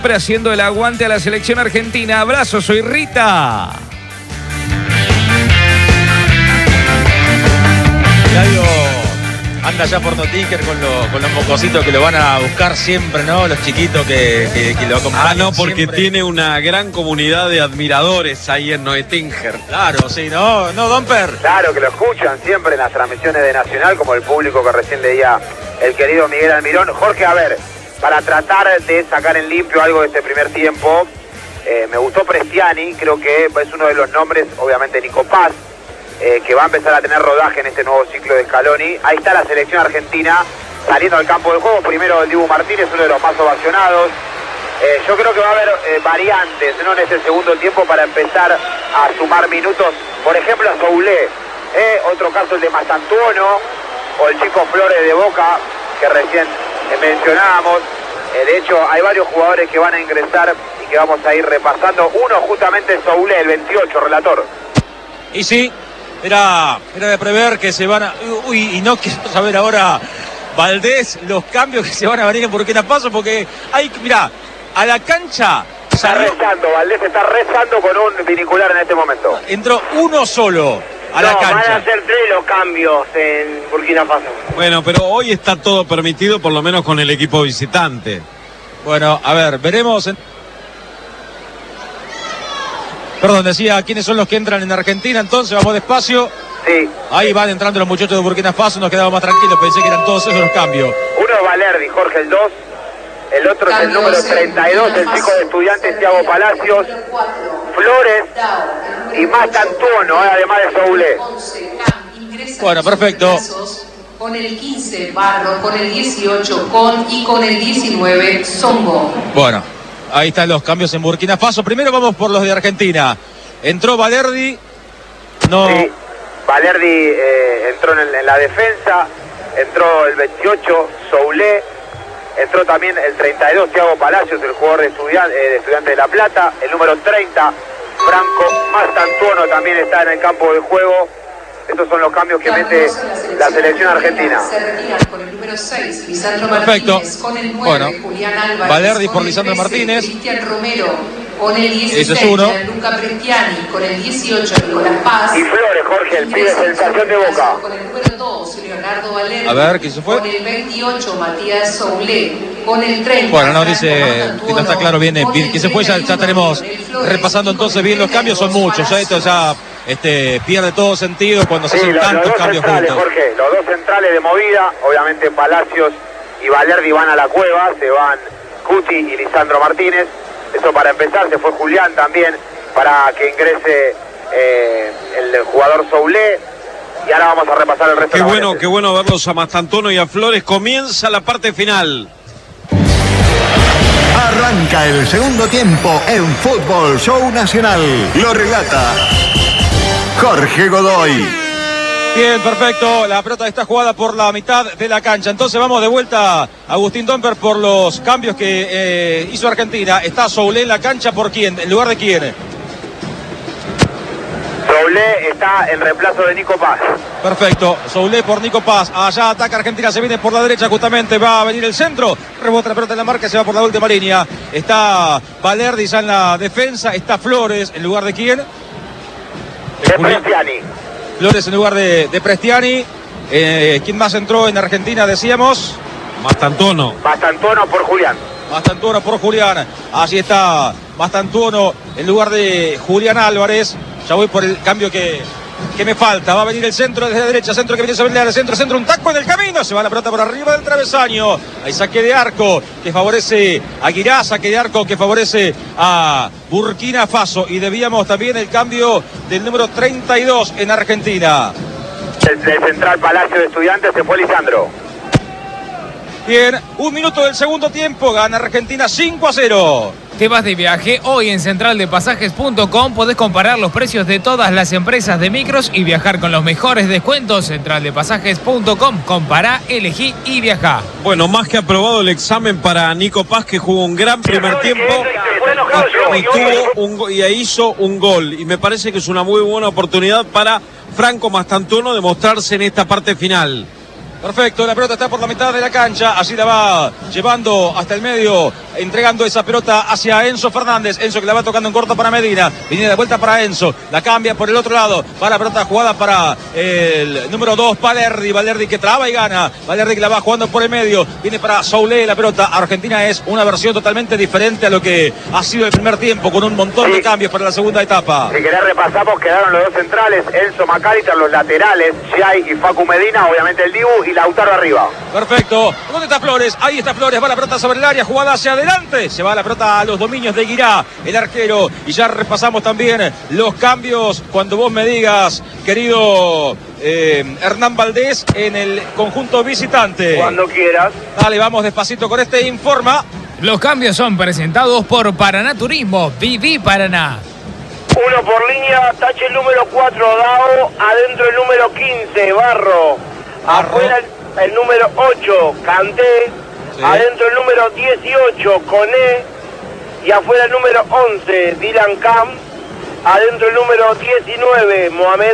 Haciendo el aguante a la selección argentina. Abrazo, soy Rita. Claudio anda ya por Nottingham con los mocositos que lo van a buscar siempre, ¿no? Los chiquitos que lo acompañan. No, porque siempre. tiene una gran comunidad de admiradores ahí en Nottingham. Claro, sí, ¿no, Domper? Claro, que lo escuchan siempre en las transmisiones de Nacional, como el público que recién leía el querido Miguel Almirón. Jorge, a ver, para tratar de sacar en limpio algo de este primer tiempo, me gustó Prestiani, creo que es uno de los nombres, obviamente Nico Paz, que va a empezar a tener rodaje en este nuevo ciclo de Scaloni. Ahí está la selección argentina saliendo al campo del juego. Primero el Dibu Martínez, uno de los más ovacionados. Yo creo que va a haber variantes, ¿no?, en este segundo tiempo para empezar a sumar minutos. Por ejemplo, a Soulé, otro caso el de Mastantuono, o el chico Flores de Boca, que recién mencionábamos. De hecho, hay varios jugadores que van a ingresar y que vamos a ir repasando. Uno justamente es Soulé, el 28, relator. Y sí, era de prever que se van a... Uy, y no quiero saber ahora, Valdés, los cambios que se van a venir en Burkina Faso, porque hay, mirá, a la cancha... Está rezando, Valdés está rezando con un binicular en este momento. Entró uno solo a la cancha. Van a ser 3 los cambios en Burkina Faso. Bueno, pero hoy está todo permitido, por lo menos con el equipo visitante. Bueno, a ver, veremos... Perdón, decía, ¿quiénes son los que entran en Argentina? Entonces, vamos despacio. Sí. Ahí van entrando los muchachos de Burkina Faso, nos quedamos más tranquilos, pensé que eran todos esos los cambios. Uno es Valerdi, Jorge, el 2. El otro es el número 32, el chico de Estudiantes, Thiago Palacios. Flores y Mastantuono, además de Soulé. Bueno, perfecto. Con el 15, Barro, con el 18, y con el 19, Songo. Bueno, ahí están los cambios en Burkina Faso. Primero vamos por los de Argentina. Entró Valerdi. No. Sí, Valerdi entró en la defensa. Entró el 28, Soulé. Entró también el 32, Thiago Palacios, el jugador de Estudiantes de La Plata. El número 30, Franco Mastantuono, también está en el campo de juego. Estos son los cambios que mete la selección argentina. Se retiran con el número 6, Lisandro Perfecto. Martínez, con el 9, Bueno, Julián Álvarez, Valerdi con por el Lisandro 13, Martínez. Cristian Romero, con el 16, Ese es uno. Luca Prestiani, con el 18, Nicolás Paz. Y Flores, Jorge, el pibe sensación de Boca. Con el número 2, Leonardo Valerdi. A ver, ¿quién se fue? Con el 28, Matías Soulé. Con el 30. Bueno, no dice que no está claro bien quién se fue. Ya tenemos repasando entonces bien los cambios, son muchos. Ya esto ya pierde todo sentido cuando se hacen tantos los cambios centrales, juntos. Jorge, los dos centrales de movida, obviamente Palacios y Valerdi van a la cueva, se van Cuti y Lisandro Martínez. Eso para empezar, se fue Julián también para que ingrese el jugador Soulé. Y ahora vamos a repasar el resto. Qué bueno verlos a Mastantuono y a Flores. Comienza la parte final. Arranca el segundo tiempo en Fútbol Show Nacional. Lo relata Jorge Godoy. Bien, perfecto. La pelota está jugada por la mitad de la cancha. Entonces vamos de vuelta, Agustín Domper, por los cambios que hizo Argentina. Está Soulé en la cancha, ¿por quién? ¿En lugar de quién? Soulé está en reemplazo de Nico Paz. Perfecto, Soulé por Nico Paz. Allá ataca Argentina, se viene por la derecha justamente, va a venir el centro. Rebota la pelota en la marca, se va por la última línea. Está Valerdi ya en la defensa, está Flores, ¿en lugar de quién? De Prestiani. Flores en lugar de Prestiani. ¿Quién más entró en Argentina, decíamos? Mastantuono. Mastantuono por Julián. Mastantuono por Julián. Allí está Mastantuono en lugar de Julián Álvarez. Ya voy por el cambio que me falta. Va a venir el centro desde la derecha. Centro que viene sobre el centro. Un taco en el camino. Se va la pelota por arriba del travesaño. Hay saque de arco que favorece a Guirá. Saque de arco que favorece a Burkina Faso. Y debíamos también el cambio del número 32 en Argentina. El central Palacio de Estudiantes se fue Lisandro. Bien, 1 minuto del segundo tiempo. Gana Argentina 5-0. Te vas de viaje. Hoy en centraldepasajes.com podés comparar los precios de todas las empresas de micros y viajar con los mejores descuentos. Centraldepasajes.com. Compará, elegí y viajá. Bueno, más que aprobado el examen para Nico Paz, que jugó un gran primer tiempo y hizo un gol. Y me parece que es una muy buena oportunidad para Franco Mastantuono de mostrarse en esta parte final. Perfecto, la pelota está por la mitad de la cancha, así la va llevando hasta el medio, entregando esa pelota hacia Enzo Fernández. Enzo que la va tocando en corto para Medina, viene de vuelta para Enzo, la cambia por el otro lado, va la pelota jugada para el número 2, Valerdi que traba y gana, Valerdi que la va jugando por el medio, viene para Soule la pelota. Argentina es una versión totalmente diferente a lo que ha sido el primer tiempo, con un montón de cambios para la segunda etapa. Si querés repasamos, quedaron los dos centrales, Enzo McAllister, los laterales, Giai y Facu Medina, obviamente el Dibu y Lautaro arriba. Perfecto. ¿Dónde está Flores? Ahí está Flores, va la pelota sobre el área, jugada hacia adelante, se va la pelota a los dominios de Guirá, el arquero, y ya repasamos también los cambios cuando vos me digas, querido Hernán Valdés, en el conjunto visitante. Cuando quieras. Dale, vamos despacito con este informa. Los cambios son presentados por Paraná Turismo, Viví Paraná. Uno por línea, tache el número 4, Dao, adentro el número 15, Barro. Afuera el número 8, Canté. Sí. Adentro el número 18, Coné. Y afuera el número 11, Dylan Cam. Adentro el número 19, Mohamed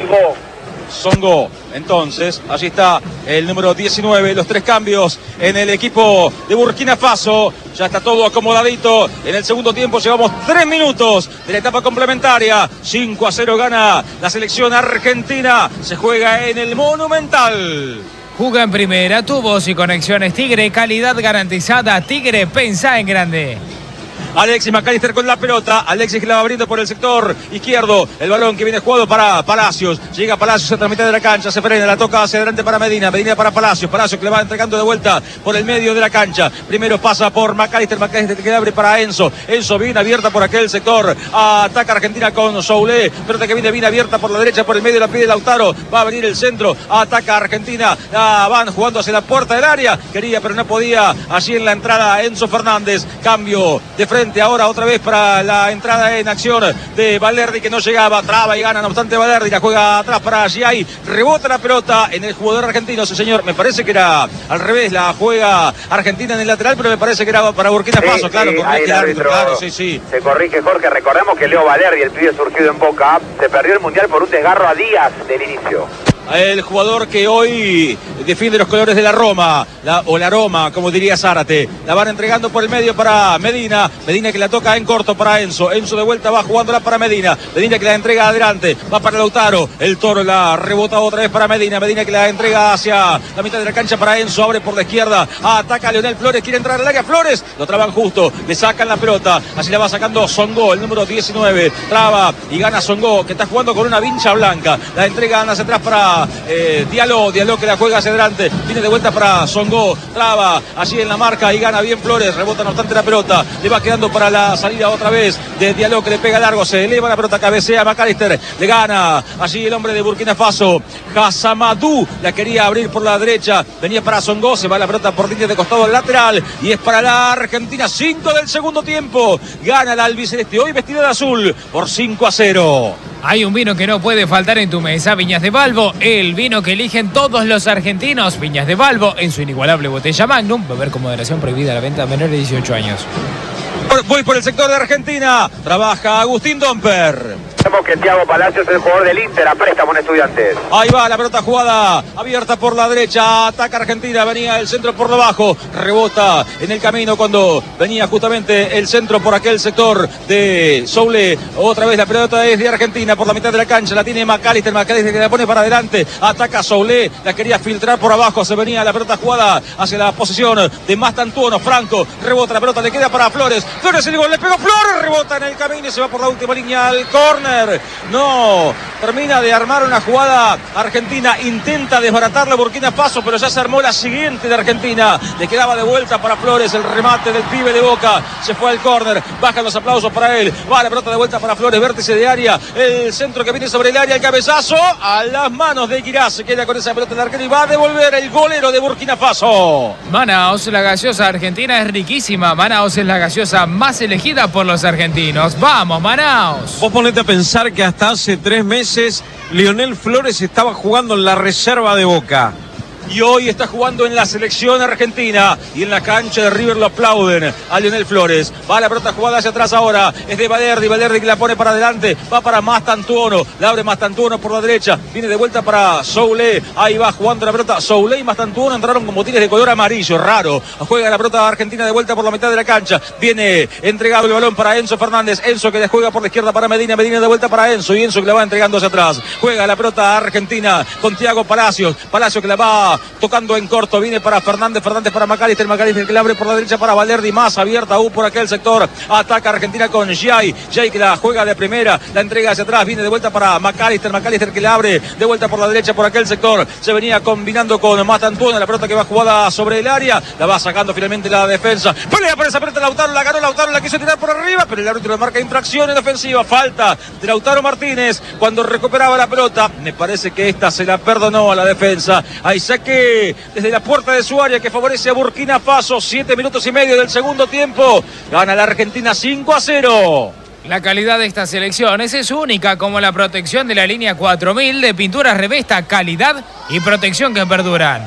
Songo. Entonces, allí está el número 19, los 3 cambios en el equipo de Burkina Faso. Ya está todo acomodadito. En el segundo tiempo llevamos 3 minutos de la etapa complementaria. 5-0 gana la selección argentina. Se juega en el Monumental. Juega en primera, tubos y conexiones Tigre, calidad garantizada. Tigre, pensá en grande. Alexis McAllister con la pelota, Alexis que la va abriendo por el sector izquierdo, el balón que viene jugado para Palacios, llega Palacios a la mitad de la cancha, se frena, la toca hacia adelante para Medina, Medina para Palacios, Palacios que le va entregando de vuelta por el medio de la cancha, primero pasa por McAllister, McAllister que abre para Enzo, Enzo bien abierta por aquel sector, ataca Argentina con Soule, pelota que viene bien abierta por la derecha, por el medio la pide Lautaro, va a venir el centro, ataca Argentina, van jugando hacia la puerta del área, quería pero no podía, allí en la entrada Enzo Fernández, cambio de frente ahora otra vez para la entrada en acción de Valerdi que no llegaba, traba y gana, no obstante Valerdi la juega atrás para Giai, rebota la pelota en el jugador argentino, sí señor, me parece que era al revés, la juega Argentina en el lateral, pero me parece que era para Burkina Faso, claro, porque el árbitro, claro, sí. Se corrige Jorge, recordemos que Leo Valerdi, el pibe surgido en Boca, se perdió el Mundial por un desgarro a días del inicio. El jugador que hoy defiende los colores de la Roma, la Roma, como diría Zárate. La van entregando por el medio para Medina. Medina que la toca en corto para Enzo. Enzo de vuelta va jugándola para Medina. Medina que la entrega adelante. Va para Lautaro. El Toro la rebota otra vez para Medina. Medina que la entrega hacia la mitad de la cancha para Enzo. Abre por la izquierda. Ataca a Leonel Flores. Quiere entrar al área. Flores. Lo traban justo. Le sacan la pelota. Así la va sacando Songo, el número 19. Traba y gana Songo, que está jugando con una vincha blanca. La entrega hacia atrás para Diallo que la juega hacia adelante, viene de vuelta para Songo, traba allí en la marca y gana bien Flores, rebota no obstante la pelota, le va quedando para la salida otra vez de Diallo que le pega largo, se eleva la pelota, cabecea McAllister, le gana allí el hombre de Burkina Faso, Hasamadou, la quería abrir por la derecha, venía para Songo, se va la pelota por línea de costado lateral y es para la Argentina, 5 del segundo tiempo, gana la albiceleste, hoy vestida de azul por 5-0. Hay un vino que no puede faltar en tu mesa, Viñas de Valvo, el vino que eligen todos los argentinos. Viñas de Valvo, en su inigualable botella Magnum, beber con moderación, prohibida la venta a menores de 18 años. Voy por el sector de Argentina, trabaja Agustín Domper. Sabemos que Thiago Palacios es el jugador del Inter, a préstamo en Estudiantes. Ahí va la pelota jugada, abierta por la derecha, ataca Argentina, venía el centro por debajo, rebota en el camino cuando venía justamente el centro por aquel sector de Soule. Otra vez la pelota es de Argentina por la mitad de la cancha, la tiene McAllister que la pone para adelante, ataca Soule, la quería filtrar por abajo, se venía la pelota jugada hacia la posición de Mastantuono, Franco, rebota la pelota, le queda para Flores, Flores el gol, le pegó Flores, rebota en el camino y se va por la última línea al córner. No, termina de armar una jugada Argentina, intenta desbaratarla Burkina Faso, pero ya se armó la siguiente de Argentina, le quedaba de vuelta para Flores, el remate del pibe de Boca, se fue al córner, bajan los aplausos para él, va la pelota de vuelta para Flores, vértice de área, el centro que viene sobre el área, el cabezazo a las manos de Guirá, se queda con esa pelota en el arquero y va a devolver el golero de Burkina Faso. Manaos, la gaseosa argentina es riquísima, Manaos es la gaseosa más elegida por los argentinos, vamos Manaos. Vos ponete a pensar que hasta hace 3 meses Leonel Flores estaba jugando en la reserva de Boca. y hoy está jugando en la selección argentina y en la cancha de River lo aplauden a Lionel Flores. Va la pelota jugada hacia atrás ahora, es de Valerdi que la pone para adelante, va para Mastantuono, la abre Mastantuono por la derecha, viene de vuelta para Soule, ahí va jugando la pelota Soule y Mastantuono entraron con botines de color amarillo, raro, juega la pelota argentina de vuelta por la mitad de la cancha, viene entregado el balón para Enzo Fernández, Enzo que le juega por la izquierda para Medina de vuelta para Enzo y Enzo que la va entregando hacia atrás, juega la pelota argentina con Thiago Palacios que la va tocando en corto, viene para Fernández para McAllister que la abre por la derecha para Valerdi, más abierta aún por aquel sector, ataca Argentina con Jay que la juega de primera, la entrega hacia atrás, viene de vuelta para McAllister que la abre de vuelta por la derecha por aquel sector, se venía combinando con Mastantuono, la pelota que va jugada sobre el área, la va sacando finalmente la defensa, pelea por esa pelota Lautaro, la ganó Lautaro, la quiso tirar por arriba, pero el árbitro le marca infracción en ofensiva, falta de Lautaro Martínez cuando recuperaba la pelota, me parece que esta se la perdonó a la defensa, ahí saque desde la puerta de su área que favorece a Burkina Faso, 7 minutos y medio del segundo tiempo, gana la Argentina 5-0. La calidad de estas selecciones es única, como la protección de la línea 4000 de pinturas Revesta, calidad y protección que perduran.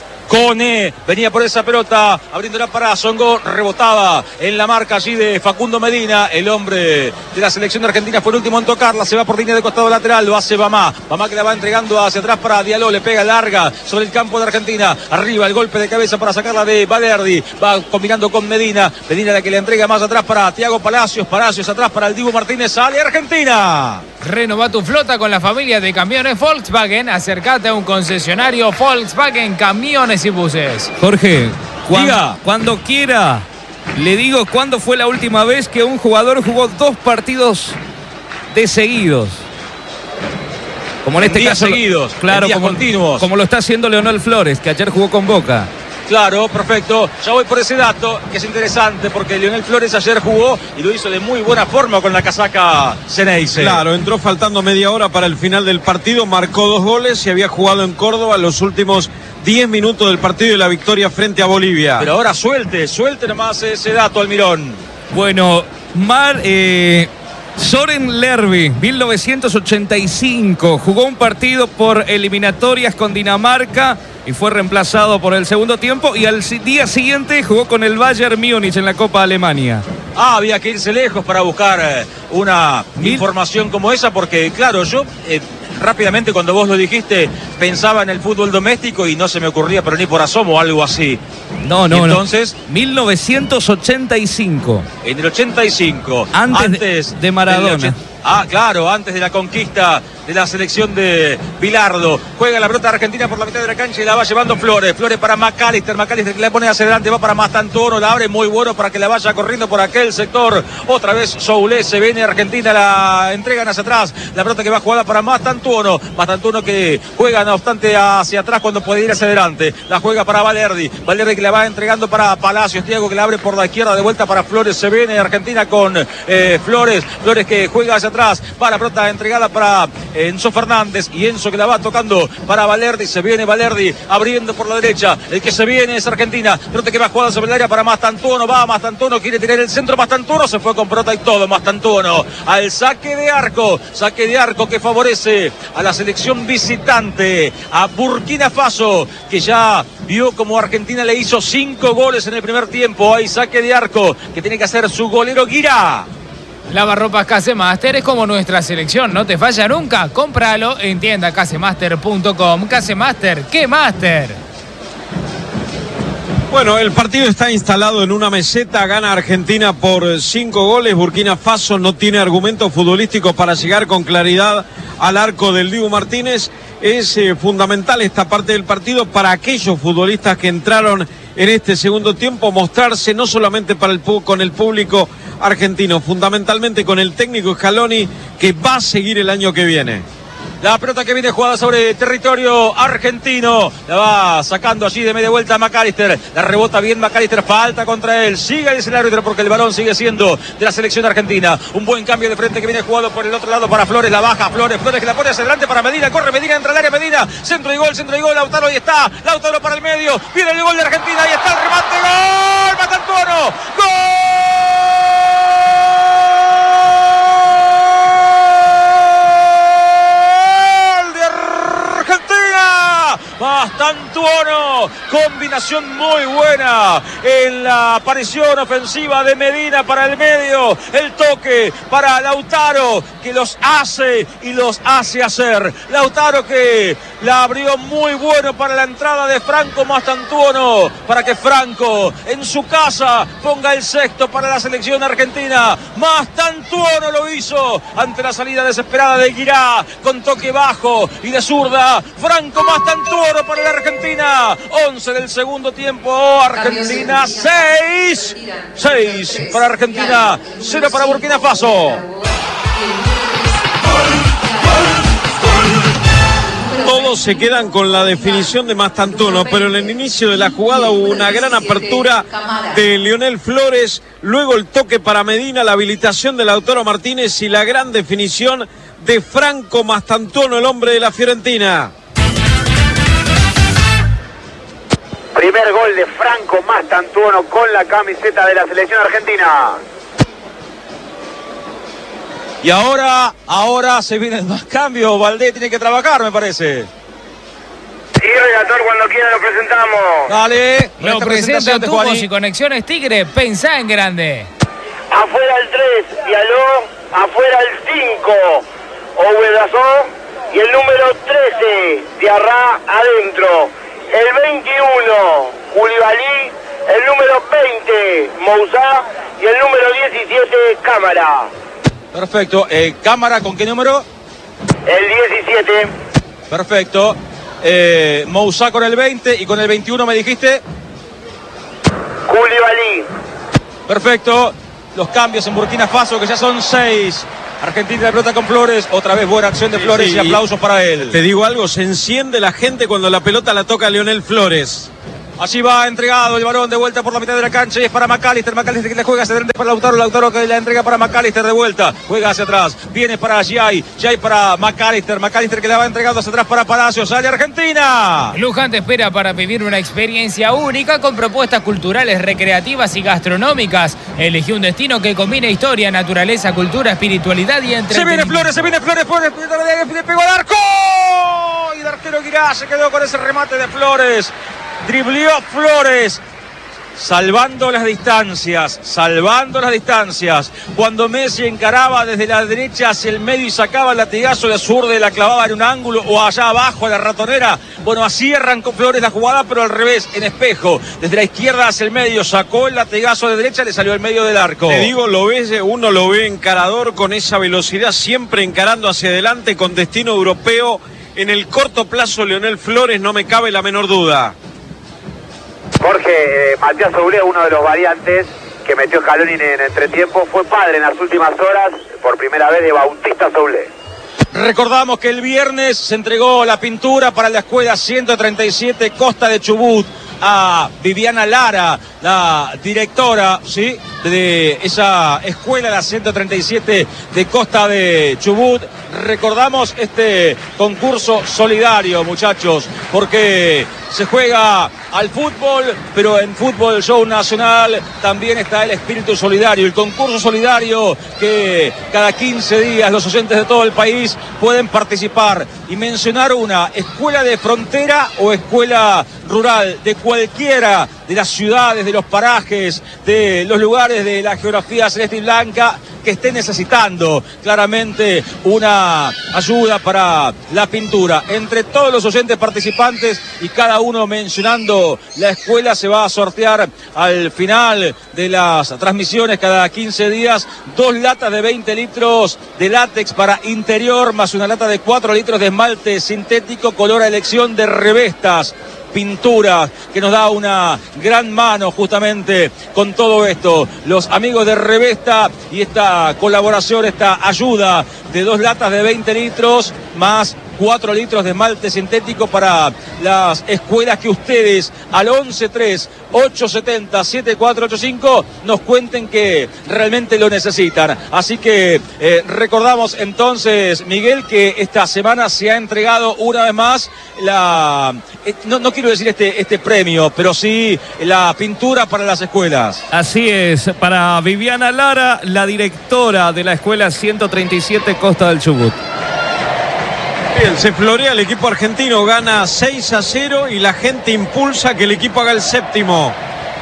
Cone venía por esa pelota, abriéndola para Songo, rebotaba en la marca allí de Facundo Medina, el hombre de la selección de Argentina fue el último en tocarla, se va por línea de costado lateral, lo hace Bamá que la va entregando hacia atrás para Diallo, le pega larga sobre el campo de Argentina, arriba el golpe de cabeza para sacarla de Valerdi, va combinando con Medina la que le entrega más atrás para Thiago Palacios atrás para el Dibu Martínez, sale Argentina. Renova tu flota con la familia de camiones Volkswagen, acércate a un concesionario Volkswagen Camiones y Buses. Jorge, cuando quiera, le digo cuándo fue la última vez que un jugador jugó 2 partidos de seguidos. Como en este caso, seguidos, claro, continuos. Como lo está haciendo Leonel Flores, que ayer jugó con Boca. Claro, perfecto. Ya voy por ese dato, que es interesante, porque Leonel Flores ayer jugó y lo hizo de muy buena forma con la casaca Ceneice. Claro, entró faltando media hora para el final del partido, marcó 2 goles y había jugado en Córdoba los últimos 10 minutos del partido de la victoria frente a Bolivia. Pero ahora suelte nomás ese dato, Almirón. Bueno, Soren Lerby, 1985, jugó un partido por eliminatorias con Dinamarca y fue reemplazado por el segundo tiempo y al día siguiente jugó con el Bayern Múnich en la Copa Alemania. Había que irse lejos para buscar una información como esa, porque claro, yo rápidamente cuando vos lo dijiste pensaba en el fútbol doméstico y no se me ocurría pero ni por asomo algo así. No. Entonces, 1985. En el 85. Antes de Maradona. Claro, antes de la conquista de la selección de Bilardo. Juega la pelota argentina por la mitad de la cancha y la va llevando Flores para McAllister que la pone hacia adelante, va para Mastantuono, la abre muy bueno para que la vaya corriendo por aquel sector. Otra vez Soule, se viene Argentina, la entregan hacia atrás, la pelota que va jugada para Mastantuono que juega no obstante hacia atrás cuando puede ir hacia adelante, la juega para Valerdi que la va entregando para Palacios, Thiago que la abre por la izquierda, de vuelta para Flores, se viene Argentina con Flores que juega hacia atrás, va la pelota entregada para Enzo Fernández y Enzo que la va tocando para Valerdi, se viene Valerdi abriendo por la derecha, el que se viene es Argentina, pelota que va jugada sobre el área para Mastantuono, quiere tirar el centro, Mastantuono se fue con pelota y todo, Mastantuono al saque de arco que favorece a la selección visitante, a Burkina Faso, que ya vio como Argentina le hizo 5 goles en el primer tiempo, hay saque de arco que tiene que hacer su golero Guirá. Lavarropas Casemaster es como nuestra selección, no te falla nunca. Cómpralo en tienda casemaster.com. Casemaster, ¿qué máster? Bueno, el partido está instalado en una meseta, gana Argentina por 5 goles, Burkina Faso no tiene argumentos futbolísticos para llegar con claridad al arco del Dibu Martínez. Es fundamental esta parte del partido para aquellos futbolistas que entraron en este segundo tiempo, mostrarse no solamente con el público argentino, fundamentalmente con el técnico Scaloni, que va a seguir el año que viene. La pelota que viene jugada sobre territorio argentino, la va sacando allí de media vuelta McAllister, la rebota bien McAllister, falta contra él, sigue dice el árbitro porque el balón sigue siendo de la selección argentina. Un buen cambio de frente que viene jugado por el otro lado para Flores, la baja Flores que la pone hacia adelante para Medina, corre Medina, entra al área Medina, centro y gol, Lautaro, ahí está, Lautaro para el medio, viene el gol de Argentina, ahí está el remate, gol, Mastantuono, gol de Argentina, va Mastantuono. Combinación muy buena en la aparición ofensiva de Medina para el medio. El toque para Lautaro, que los hace y los hace hacer. Lautaro que la abrió muy bueno para la entrada de Franco Mastantuono, para que Franco en su casa ponga el sexto para la selección argentina. Mastantuono lo hizo ante la salida desesperada de Guirá, con toque bajo y de zurda. Franco Mastantuono para la Argentina. 11 del segundo tiempo. Argentina 6 para Argentina, 0 para Burkina Faso. Todos se quedan con la definición de Mastantuono, pero en el inicio de la jugada hubo una gran apertura de Lionel Flores, luego el toque para Medina, la habilitación de Lautaro Martínez y la gran definición de Franco Mastantuono, el hombre de la Fiorentina. Primer gol de Franco Mastantuono con la camiseta de la selección argentina. Y ahora se vienen más cambios. Valdés tiene que trabajar, me parece. Sí, relator, cuando quiera lo presentamos. Dale. Lo presenta Tubos y Conexiones Tigre. Pensá en grande. Afuera el 3, Diallo. Afuera el 5, Ovedazó. Y el número 13, Diarra, adentro. El 21, Koulibaly. El número 20, Moussa. Y el número 17, Cámara. Perfecto. ¿Cámara con qué número? El 17. Perfecto. Moussa con el 20 y con el 21 me dijiste. Koulibaly. Perfecto. Los cambios en Burkina Faso, que ya son 6. Argentina de pelota con Flores. Otra vez buena acción de Flores y aplausos para él. Te digo algo, se enciende la gente cuando la pelota la toca Lionel Flores. Allí va entregado el balón de vuelta por la mitad de la cancha y es para McAllister. McAllister que le juega hacia adelante para Lautaro. Lautaro que la entrega para McAllister de vuelta. Juega hacia atrás. Viene para Giai. Giai para McAllister. McAllister que la va entregando hacia atrás para Palacios. Sale Argentina. Luján te espera para vivir una experiencia única con propuestas culturales, recreativas y gastronómicas. Elegí un destino que combine historia, naturaleza, cultura, espiritualidad y entretenimiento. Se viene Flores. Le pegó al arco. Y el arquero Guirá se quedó con ese remate de Flores. Driblió Flores, salvando las distancias. Cuando Messi encaraba desde la derecha hacia el medio y sacaba el latigazo de zurda y la clavaba en un ángulo o allá abajo a la ratonera. Bueno, así arrancó Flores la jugada, pero al revés, en espejo. Desde la izquierda hacia el medio, sacó el latigazo de derecha y le salió al medio del arco. Te digo, uno lo ve encarador con esa velocidad, siempre encarando hacia adelante con destino europeo. En el corto plazo, Lionel Flores, no me cabe la menor duda. Jorge, Matías Soule, uno de los variantes que metió Scaloni en entretiempo, fue padre en las últimas horas, por primera vez, de Bautista Soule. Recordamos que el viernes se entregó la pintura para la escuela 137 Costa de Chubut a Viviana Lara, la directora, ¿sí?, de esa escuela, la 137 de Costa de Chubut. Recordamos este concurso solidario, muchachos, porque se juega al fútbol, pero en Fútbol Show Nacional también está el espíritu solidario, el concurso solidario que cada 15 días los oyentes de todo el país pueden participar y mencionar una escuela de frontera o escuela rural de cualquiera de las ciudades, de los parajes, de los lugares de la geografía celeste y blanca que esté necesitando claramente una ayuda para la pintura. Entre todos los oyentes participantes y cada uno mencionando la escuela, se va a sortear al final de las transmisiones cada 15 días 2 latas de 20 litros de látex para interior más una lata de 4 litros de esmalte sintético color a elección de Revestas Pinturas, que nos da una gran mano justamente con todo esto. Los amigos de Revesta y esta colaboración, esta ayuda de 2 latas de 20 litros más 4 litros de esmalte sintético para las escuelas que ustedes al 11-3-870-7485 nos cuenten que realmente lo necesitan. Así que recordamos entonces, Miguel, que esta semana se ha entregado una vez más la... No quiero decir este premio, pero sí la pintura para las escuelas. Así es, para Viviana Lara, la directora de la escuela 137 Costa del Chubut. Bien, se florea el equipo argentino, gana 6-0 y la gente impulsa que el equipo haga el séptimo.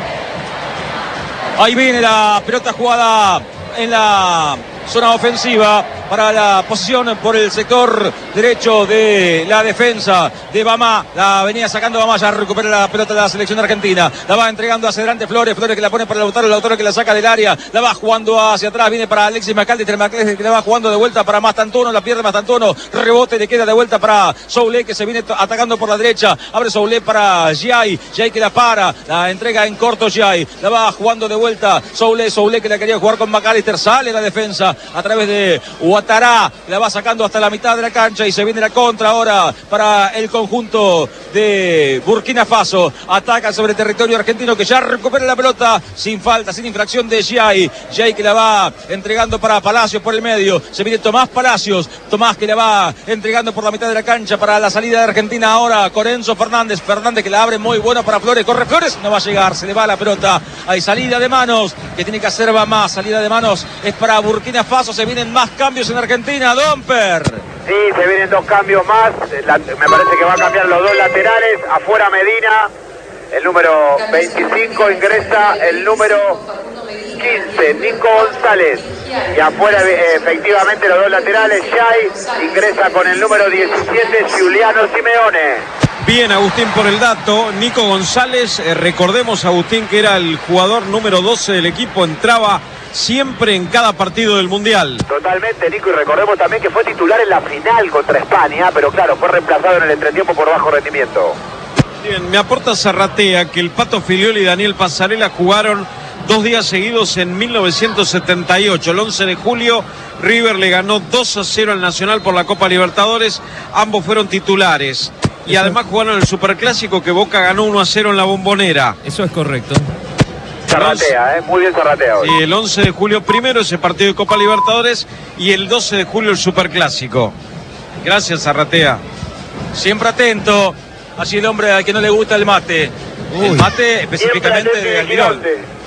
Ahí viene la pelota jugada en la zona ofensiva para la posición por el sector derecho de la defensa de Bamá. La venía sacando Bamá, ya recupera la pelota de la selección argentina. La va entregando hacia adelante Flores que la pone para Lautaro que la saca del área. La va jugando hacia atrás, viene para Alexis McAllister que la va jugando de vuelta para Mastantuono, la pierde Mastantuono, rebote, le queda de vuelta para Soulé que se viene atacando por la derecha. Abre Soulé para Giai que la para, la entrega en corto Giai. La va jugando de vuelta Soulé que la quería jugar con McAllister. Sale la defensa a través de Ouattara, la va sacando hasta la mitad de la cancha y se viene la contra ahora para el conjunto de Burkina Faso. Ataca sobre el territorio argentino que ya recupera la pelota sin falta, sin infracción de Giai que la va entregando para Palacios por el medio. Se viene Tomás Palacios, Tomás que la va entregando por la mitad de la cancha para la salida de Argentina ahora con Enzo Fernández que la abre muy bueno para Flores, corre Flores, no va a llegar, se le va la pelota. Hay salida de manos que tiene que hacer más, salida de manos es para Burkina Faso. Se vienen más cambios en Argentina, Domper. Sí, se vienen 2 cambios más. Me parece que va a cambiar los 2 laterales. Afuera Medina, el número 25 ingresa el número 15, Nico González. Y afuera efectivamente los 2 laterales, Giai ingresa con el número 17, Giuliano Simeone. Bien, Agustín, por el dato. Nico González, recordemos, Agustín, que era el jugador número 12 del equipo, entraba siempre en cada partido del Mundial. Totalmente, Nico, y recordemos también que fue titular en la final contra España, pero claro, fue reemplazado en el entretiempo por bajo rendimiento. Bien, me aporta Zarratea que el Pato Filioli y Daniel Pasarela jugaron 2 días seguidos en 1978. El 11 de julio, River le ganó 2-0 al Nacional por la Copa Libertadores. Ambos fueron titulares. Y además jugaron el Superclásico que Boca ganó 1-0 en la Bombonera. Eso es correcto. Zarratea, muy bien Zarratea hoy. Sí, el 11 de julio primero ese partido de Copa Libertadores y el 12 de julio el Superclásico. Gracias, Zarratea. Siempre atento. Así el hombre al que no le gusta el mate. Uy. El mate específicamente de Almirón.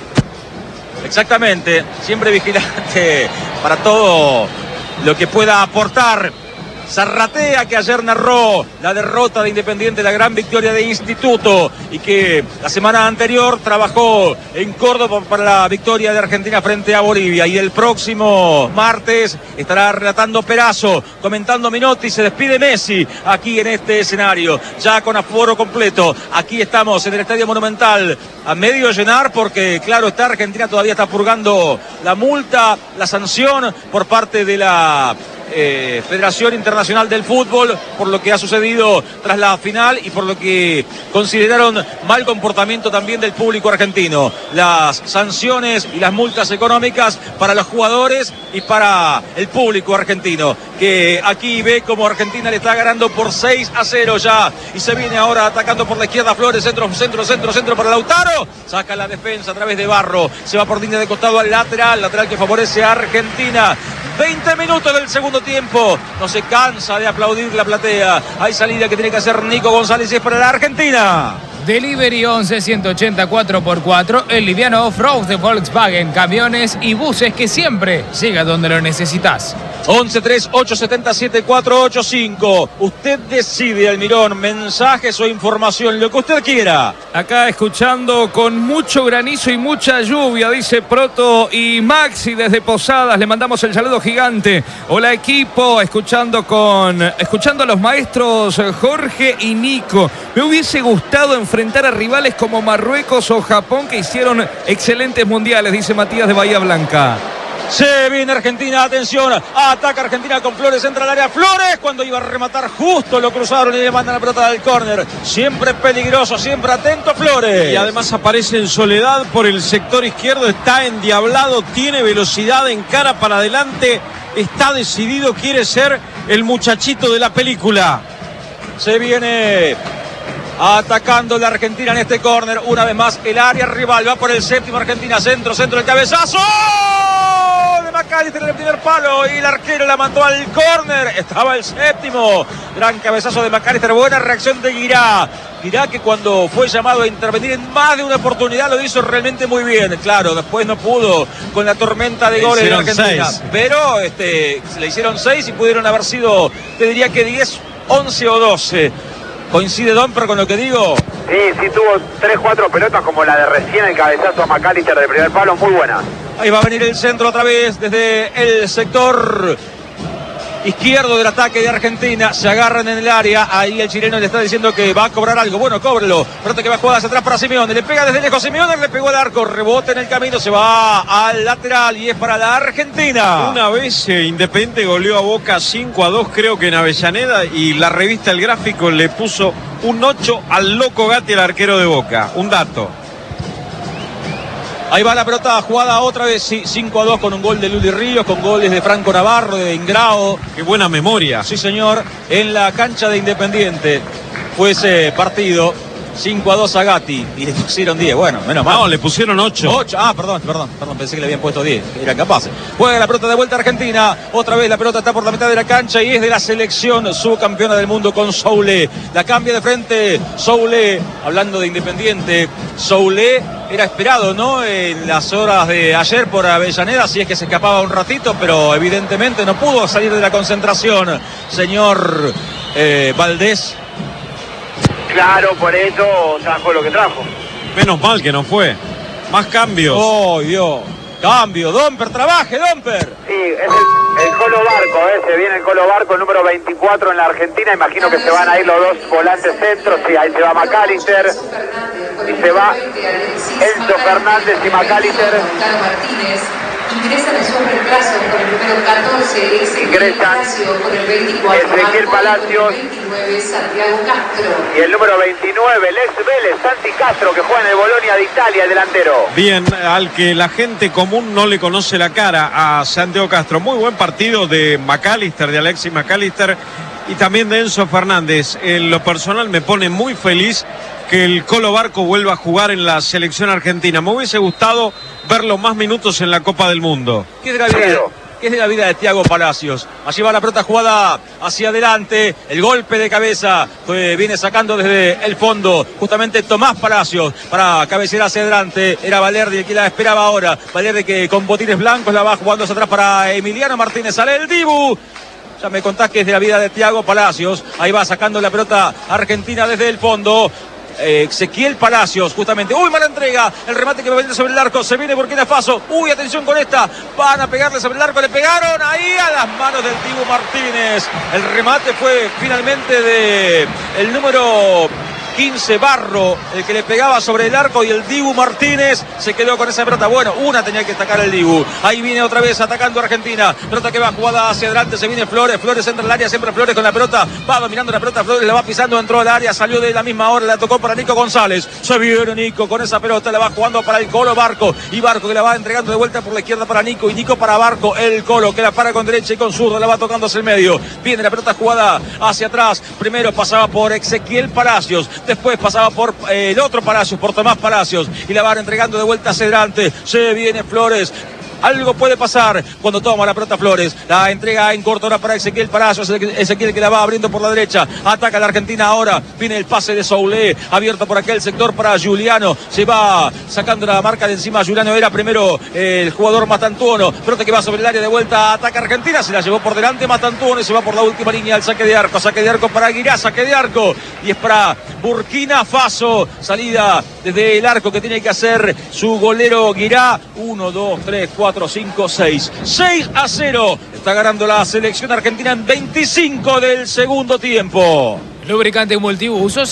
Exactamente. Siempre vigilante para todo lo que pueda aportar. Zarratea, que ayer narró la derrota de Independiente, la gran victoria de Instituto, y que la semana anterior trabajó en Córdoba para la victoria de Argentina frente a Bolivia. Y el próximo martes estará relatando Perazo, comentando Minotti. Se despide Messi aquí en este escenario, ya con aforo completo. Aquí estamos en el Estadio Monumental, a medio llenar, porque claro está, Argentina todavía está purgando la multa, la sanción por parte de la Federación Internacional del Fútbol por lo que ha sucedido tras la final y por lo que consideraron mal comportamiento también del público argentino. Las sanciones y las multas económicas para los jugadores y para el público argentino, que aquí ve como Argentina le está ganando por 6-0 ya, y se viene ahora atacando por la izquierda Flores, centro para Lautaro, saca la defensa a través de Barro, se va por línea de costado al lateral que favorece a Argentina. 20 minutos del segundo tiempo, no se cansa de aplaudir la platea. Hay salida que tiene que hacer Nico González y es para la Argentina. Delivery 11 180 4x4, el liviano off-road de Volkswagen, camiones y buses que siempre llega donde lo necesitas. 11-3-877-485. Usted decide, Almirón, mensajes o información, lo que usted quiera. Acá escuchando con mucho granizo y mucha lluvia, dice Proto y Maxi desde Posadas. Le mandamos el saludo gigante. Hola equipo, escuchando a los maestros Jorge y Nico. Me hubiese gustado enfrentar a rivales como Marruecos o Japón, que hicieron excelentes mundiales, dice Matías de Bahía Blanca. Se viene Argentina, atención, ataca Argentina con Flores, entra al área Flores, cuando iba a rematar justo lo cruzaron y le mandan la pelota del córner. Siempre peligroso, siempre atento Flores. Y además aparece en Soledad por el sector izquierdo, está endiablado, tiene velocidad, encara para adelante, está decidido, quiere ser el muchachito de la película. Se viene atacando la Argentina en este córner, una vez más el área rival, va por el séptimo Argentina, centro, el cabezazo de McAllister en el primer palo y el arquero la mandó al córner, estaba el séptimo, gran cabezazo de McAllister, buena reacción de Guirá, que cuando fue llamado a intervenir en más de una oportunidad lo hizo realmente muy bien, claro, después no pudo con la tormenta de goles de la Argentina, 6. Pero le hicieron 6 y pudieron haber sido, te diría que 10 11 o 12. ¿Coincide Domper con lo que digo? Sí, tuvo 3-4 pelotas como la de recién, el cabezazo a McAllister del primer palo, muy buena. Ahí va a venir el centro otra vez desde el sector izquierdo del ataque de Argentina. Se agarran en el área. Ahí el chileno le está diciendo que va a cobrar algo. Bueno, cóbrelo. Pelota que va a jugar hacia atrás para Simeone. Le pega desde lejos Simeone, le pegó al arco. Rebote en el camino. Se va al lateral y es para la Argentina. Una vez Independiente goleó a Boca 5-2, creo que en Avellaneda, y la revista El Gráfico le puso un 8 al Loco Gatti, el arquero de Boca. Un dato. Ahí va la pelota jugada otra vez, sí, 5-2 con un gol de Luli Ríos, con goles de Franco Navarro, de Ingrao. Qué buena memoria. Sí, señor, en la cancha de Independiente fue ese partido. 5-2 a Gatti y le pusieron 10. Bueno, menos mal. No, le pusieron 8. 8. Ah, perdón, pensé que le habían puesto 10. Eran capaces. Juega la pelota de vuelta a Argentina. Otra vez la pelota está por la mitad de la cancha y es de la selección subcampeona del mundo con Soule. La cambia de frente Soule. Hablando de Independiente, Soule era esperado, ¿no? En las horas de ayer por Avellaneda, si es que se escapaba un ratito, pero evidentemente no pudo salir de la concentración. Señor Valdés. Claro, por eso trajo lo que trajo. Menos mal que no fue. Más cambios. ¡Oh, Dios! Cambio, Domper, trabaje, Domper. Sí, es el Colo Barco, se viene el Colo Barco, número 24 en la Argentina. Imagino que se van a ir los dos volantes centros. Sí, ahí se va McAllister y se va Enzo Fernández y McAllister. Ingresan en su reemplazo por el número 14, ingresan por el 24, Ezequiel Palacios, el 29, Santiago Castro. Y el número 29, Lex Vélez, Santi Castro, que juega en el Bolonia de Italia, el delantero. Bien, al que la gente común no le conoce la cara, a Santiago Castro. Muy buen partido de McAllister, de Alexis McAllister, y también de Enzo Fernández. En lo personal me pone muy feliz que el Colo Barco vuelva a jugar en la selección argentina. Me hubiese gustado verlo más minutos en la Copa del Mundo. ¿Qué es de la vida de Thiago Palacios? Allí va la pelota jugada hacia adelante, el golpe de cabeza viene sacando desde el fondo justamente Tomás Palacios para cabecear hacia adelante. Era Valerdi el que la esperaba ahora. Valerdi que con botines blancos la va jugando hacia atrás para Emiliano Martínez. Sale el Dibu. Ya me contás que es de la vida de Thiago Palacios. Ahí va sacando la pelota Argentina desde el fondo. Ezequiel Palacios, justamente. Uy, mala entrega. El remate que va a venir sobre el arco. Se viene Burkina Faso. Uy, atención con esta. Van a pegarle sobre el arco. Le pegaron ahí a las manos del Dibu Martínez. El remate fue finalmente de el número 15, Barro, el que le pegaba sobre el arco, y el Dibu Martínez se quedó con esa pelota. Bueno, una tenía que atacar el Dibu. Ahí viene otra vez atacando Argentina. Pelota que va jugada hacia adelante, se viene Flores. Flores entra al área, siempre Flores con la pelota. Va dominando la pelota, Flores la va pisando, entró al área, salió de la misma hora, la tocó para Nico González. Se viene Nico con esa pelota, la va jugando para el Colo Barco. Y Barco que la va entregando de vuelta por la izquierda para Nico. Y Nico para Barco, el Colo que la para con derecha y con zurda, la va tocando hacia el medio. Viene la pelota jugada hacia atrás. Primero pasaba por Ezequiel Palacios, después pasaba por el otro Palacios, por Tomás Palacios, y la van entregando de vuelta hacia adelante. Se viene Flores. Algo puede pasar cuando toma la pelota Flores. La entrega en corto ahora para Ezequiel Palacios. Ezequiel que la va abriendo por la derecha. Ataca la Argentina ahora. Viene el pase de Soule. Abierto por aquel sector para Giuliano. Se va sacando la marca de encima. Giuliano era primero el jugador Mastantuono. Pelota que va sobre el área de vuelta. Ataca Argentina. Se la llevó por delante Mastantuono y se va por la última línea al saque de arco. Saque de arco para Aguirá. Saque de arco. Y es para Burkina Faso. Salida desde el arco que tiene que hacer su golero Guirá. 1, 2, 3, 4, 5, 6. 6-0. Está ganando la selección argentina en 25 del segundo tiempo. Lubricante multiuso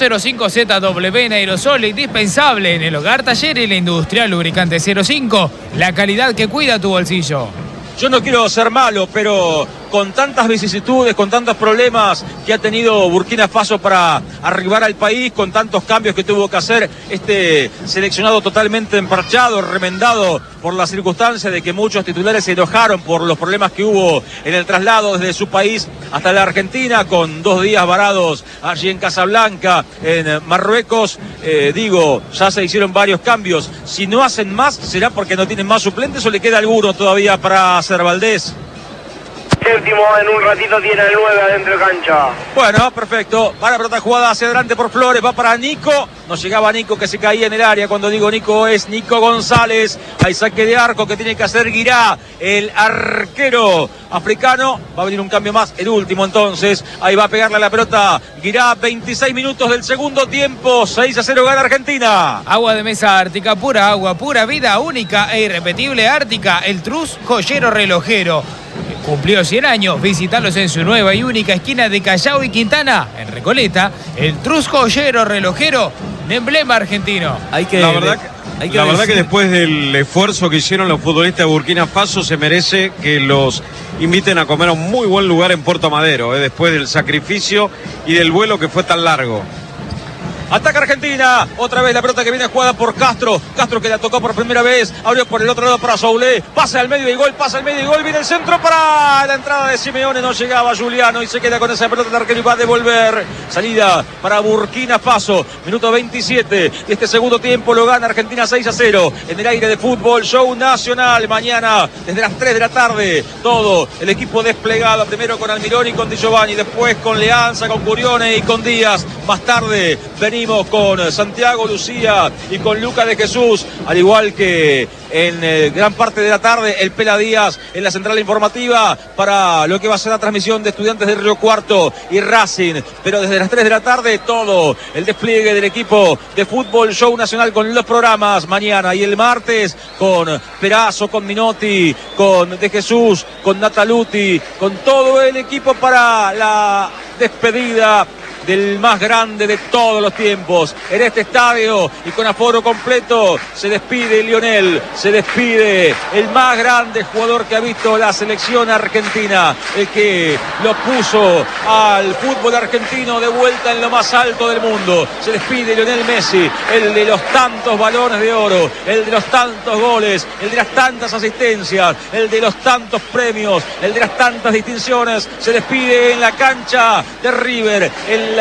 05ZW en aerosol, indispensable en el hogar, taller y la industria. Lubricante 05, la calidad que cuida tu bolsillo. Yo no quiero ser malo, pero con tantas vicisitudes, con tantos problemas que ha tenido Burkina Faso para arribar al país, con tantos cambios que tuvo que hacer, este seleccionado totalmente emparchado, remendado por la circunstancia de que muchos titulares se enojaron por los problemas que hubo en el traslado desde su país hasta la Argentina, con 2 días varados allí en Casablanca, en Marruecos. Ya se hicieron varios cambios. Si no hacen más, ¿será porque no tienen más suplentes o le queda alguno todavía para hacer Valdés? Séptimo, en un ratito tiene el 9 adentro de cancha. Bueno, perfecto. Va la pelota jugada hacia adelante por Flores, va para Nico. No llegaba Nico, que se caía en el área. Cuando digo Nico, es Nico González. Hay saque de arco que tiene que hacer Guirá, el arquero africano. Va a venir un cambio más, el último entonces. Ahí va a pegarle a la pelota Guirá. 26 minutos del segundo tiempo. 6-0 gana Argentina. Agua de mesa Ártica, pura agua, pura vida, única e irrepetible Ártica. El Trus Joyero Relojero. Cumplió 100 años. Visitalos en su nueva y única esquina de Callao y Quintana, en Recoleta. El Trus Joyero Relojero, un emblema argentino. La verdad que después del esfuerzo que hicieron los futbolistas de Burkina Faso, se merece que los inviten a comer a un muy buen lugar en Puerto Madero, después del sacrificio y del vuelo que fue tan largo. Ataca Argentina, otra vez la pelota que viene jugada por Castro. Castro que la tocó por primera vez, abrió por el otro lado para Soulé, pasa al medio y gol, viene el centro para la entrada de Simeone, no llegaba Juliano y se queda con esa pelota. El arquero y va a devolver. Salida para Burkina Faso, minuto 27 de este segundo tiempo, lo gana Argentina 6-0 en el aire de Fútbol Show Nacional. Mañana desde las 3 de la tarde, todo el equipo desplegado, primero con Almirón y con Di Giovanni, después con Leanza, con Curione y con Díaz. Más tarde venimos con Santiago Lucía y con Lucas de Jesús, al igual que en gran parte de la tarde el Pela Díaz en la central informativa para lo que va a ser la transmisión de Estudiantes de Río Cuarto y Racing. Pero desde las 3 de la tarde todo el despliegue del equipo de Fútbol Show Nacional con los programas mañana y el martes con Perazo, con Minotti, con De Jesús, con Nataluti, con todo el equipo para la despedida del más grande de todos los tiempos en este estadio y con aforo completo. Se despide Lionel, se despide el más grande jugador que ha visto la selección argentina, el que lo puso al fútbol argentino de vuelta en lo más alto del mundo. Se despide Lionel Messi, el de los tantos balones de oro, el de los tantos goles, el de las tantas asistencias, el de los tantos premios, el de las tantas distinciones. Se despide en la cancha de River, en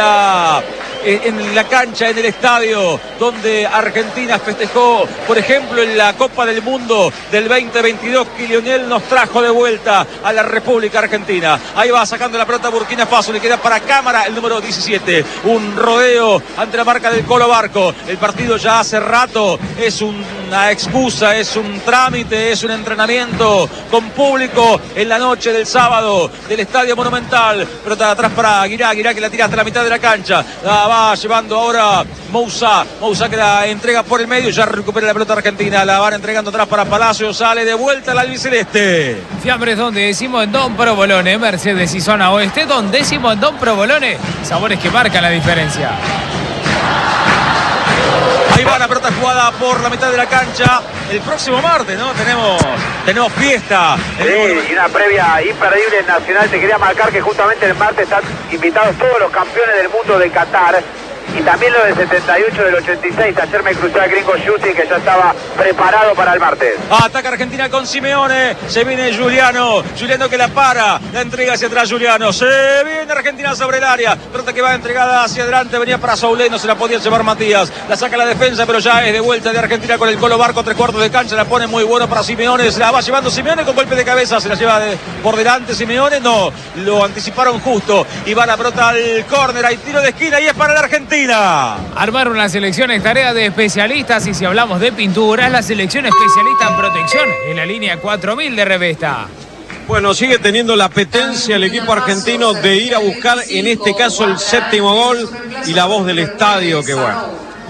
la cancha, en el estadio donde Argentina festejó, por ejemplo, en la Copa del Mundo del 2022, que Lionel nos trajo de vuelta a la República Argentina. Ahí va sacando la pelota Burkina Faso, le queda para Cámara el número 17, un rodeo ante la marca del Colo Barco. El partido ya hace rato es una excusa, es un trámite, es un entrenamiento con público en la noche del sábado del Estadio Monumental. Pelota de atrás para Guirá que la tira hasta la mitad de la cancha, la va llevando ahora Moussa que la entrega por el medio, ya recupera la pelota argentina, la van entregando atrás para Palacio, sale de vuelta el albiceleste. Fiambres Don Décimo en Don Provolone, Mercedes y Zona Oeste, Don Décimo en Don Provolone, sabores que marcan la diferencia. Ahí va la pelota jugada por la mitad de la cancha. El próximo martes, ¿no? Tenemos fiesta. Sí, y una previa imperdible nacional. Te quería marcar que justamente el martes están invitados todos los campeones del mundo de Qatar. Y también los del 78, del 86. Ayer me crucé al gringo Yuti, que ya estaba preparado para el martes. Ataca Argentina con Simeone. Se viene Juliano que la para. La entrega hacia atrás Juliano. Se viene Argentina sobre el área. Pelota que va entregada hacia adelante. Venía para Soulé. No se la podía llevar Matías. La saca la defensa, pero ya es de vuelta de Argentina con el Colo Barco. 3/4 de cancha. La pone muy bueno para Simeone. Se la va llevando Simeone con golpe de cabeza. Se la lleva por delante Simeone. No, lo anticiparon justo. Y va la pelota al córner. Hay tiro de esquina y es para la Argentina. Armar una selección es tarea de especialistas y si hablamos de pintura es la selección especialista en protección en la línea 4000 de Revesta. Bueno, sigue teniendo la apetencia el equipo argentino de ir a buscar en este caso el séptimo gol y la voz del estadio, que bueno.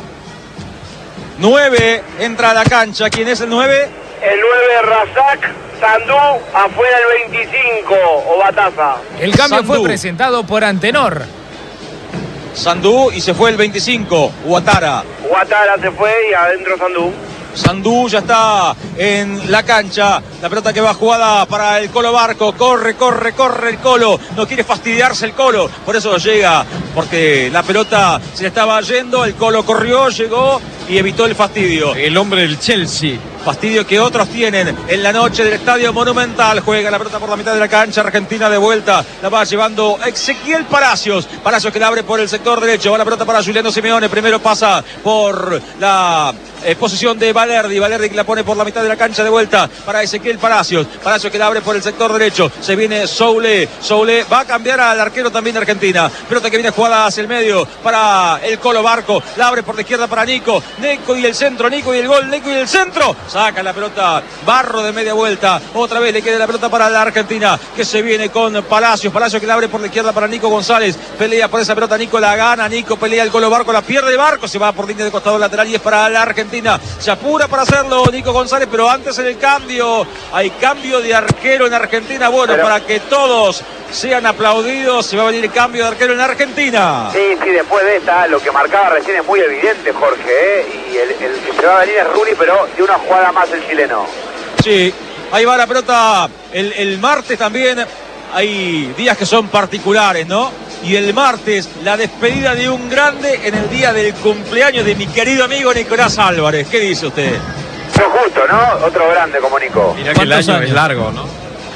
9 entra a la cancha. ¿Quién es el 9? El 9 Razak Sandú, afuera el 25 o Bataza. El cambio Sandú fue presentado por Antenor. Sandú y se fue el 25, Ouattara se fue y adentro Sandú. Sandú ya está en la cancha. La pelota que va jugada para el Colo Barco. Corre el Colo. No quiere fastidiarse el Colo. Por eso llega, porque la pelota se le estaba yendo. El Colo corrió, llegó y evitó el fastidio. El hombre del Chelsea. fastidio que otros tienen en la noche del Estadio Monumental. Juega la pelota por la mitad de la cancha, Argentina de vuelta, la va llevando Ezequiel Palacios. Palacios que la abre por el sector derecho, va la pelota para Juliano Simeone, primero pasa por la posición de Valerdi que la pone por la mitad de la cancha de vuelta para Ezequiel Palacios que la abre por el sector derecho, se viene Soule va a cambiar al arquero también de Argentina, pelota que viene jugada hacia el medio para el Colo Barco, la abre por la izquierda para Nico y el centro, Nico y el gol, Nico y el centro, saca la pelota Barro de media vuelta, otra vez le queda la pelota para la Argentina, que se viene con Palacios que la abre por la izquierda para Nico González, pelea por esa pelota, Nico la gana, Nico pelea el Colo Barco, la pierde el Barco, se va por línea de costado lateral y es para la Argentina. Se apura para hacerlo Nico González, pero antes en el cambio, hay cambio de arquero en Argentina, bueno, pero para que todos sean aplaudidos, se va a venir el cambio de arquero en Argentina. Sí, después de esta, lo que marcaba recién es muy evidente, Jorge, y el que se va a venir es Rulli, pero de una jugada más el chileno. Sí, ahí va la pelota, el martes también, hay días que son particulares, ¿no? Y el martes, la despedida de un grande en el día del cumpleaños de mi querido amigo Nicolás Álvarez. ¿Qué dice usted? Fue justo, ¿no? Otro grande como Nico. Mirá que el año es largo, ¿no?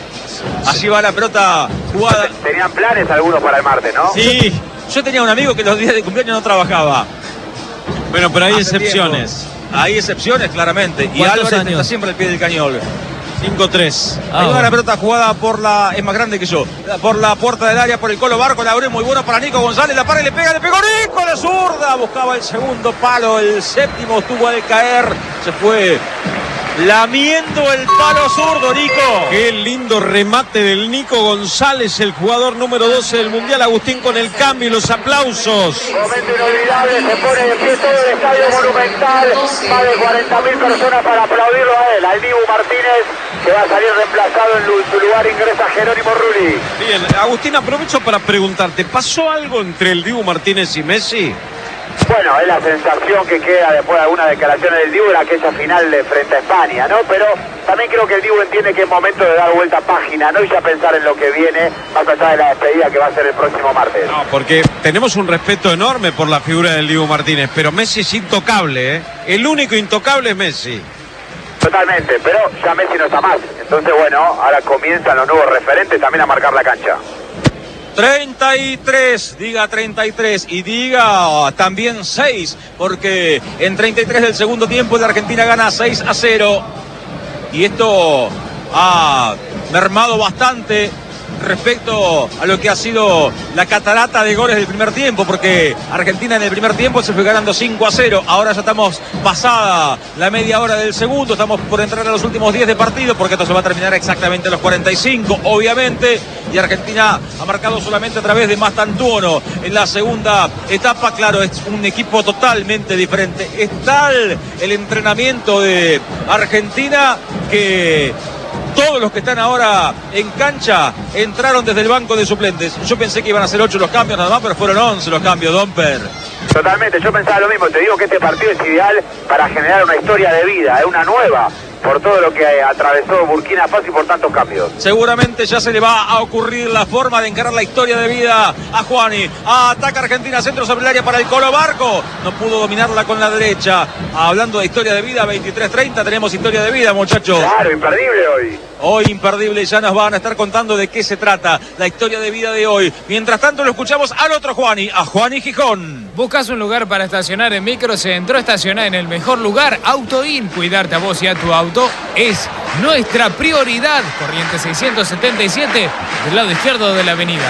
Así va la pelota jugada. Tenían planes algunos para el martes, ¿no? Sí, yo tenía un amigo que los días de cumpleaños no trabajaba. Bueno, pero hay Hace excepciones. tiempo. Hay excepciones, claramente. Y Álvarez está siempre al pie del cañón. 5-3. Ahí va la pelota jugada por es más grande que yo, por la puerta del área, por el Colo Barco, la abre muy bueno para Nico González, la para y le pegó Nico de zurda, buscaba el segundo palo, el séptimo estuvo al caer, se fue lamiendo el palo zurdo, Nico. Qué lindo remate del Nico González, el jugador número 12 del Mundial. Agustín con el cambio y los aplausos. Momento inolvidable, se pone de pie todo el Estadio Monumental, más de 40.000 personas para aplaudirlo a él, al Dibu Martínez, que va a salir reemplazado en su lugar, ingresa Jerónimo Rulli. Bien, Agustín, aprovecho para preguntarte, ¿pasó algo entre el Dibu Martínez y Messi? Bueno, es la sensación que queda después de algunas declaraciones del Dibu en aquella final de frente a España, ¿no? Pero también creo que el Dibu entiende que es momento de dar vuelta a página, ¿no? Y ya pensar en lo que viene, más allá de la despedida que va a ser el próximo martes. No, porque tenemos un respeto enorme por la figura del Dibu Martínez, pero Messi es intocable, ¿eh? El único intocable es Messi. Totalmente, pero ya Messi no está más. Entonces, bueno, ahora comienzan los nuevos referentes también a marcar la cancha. 33, diga 33 y diga también 6, porque en 33 del segundo tiempo la Argentina gana 6-0 y esto ha mermado bastante respecto a lo que ha sido la catarata de goles del primer tiempo, porque Argentina en el primer tiempo se fue ganando 5-0, ahora ya estamos pasada la media hora del segundo, estamos por entrar a los últimos 10 de partido, porque esto se va a terminar exactamente a los 45, obviamente, y Argentina ha marcado solamente a través de Mastantuono en la segunda etapa. Claro, es un equipo totalmente diferente, es tal el entrenamiento de Argentina que todos los que están ahora en cancha entraron desde el banco de suplentes. Yo pensé que iban a ser 8 los cambios nada más, pero fueron 11 los cambios, Domper. Totalmente, yo pensaba lo mismo. Te digo que este partido es ideal para generar una historia de vida, una nueva, por todo lo que atravesó Burkina Faso y por tantos cambios. Seguramente ya se le va a ocurrir la forma de encarar la historia de vida a Juani. Ataca Argentina, centro sobre el área para el Colo Barco. No pudo dominarla con la derecha. Hablando de historia de vida, 23:30 tenemos historia de vida, muchachos. Claro, imperdible hoy. Hoy imperdible, ya nos van a estar contando de qué se trata la historia de vida de hoy. Mientras tanto lo escuchamos al otro Juani, a Juani Gijón. ¿Buscas un lugar para estacionar en Microcentro? Estacionar en el mejor lugar, AutoIn. Cuidarte a vos y a tu auto es nuestra prioridad. Corriente 677, del lado izquierdo de la avenida.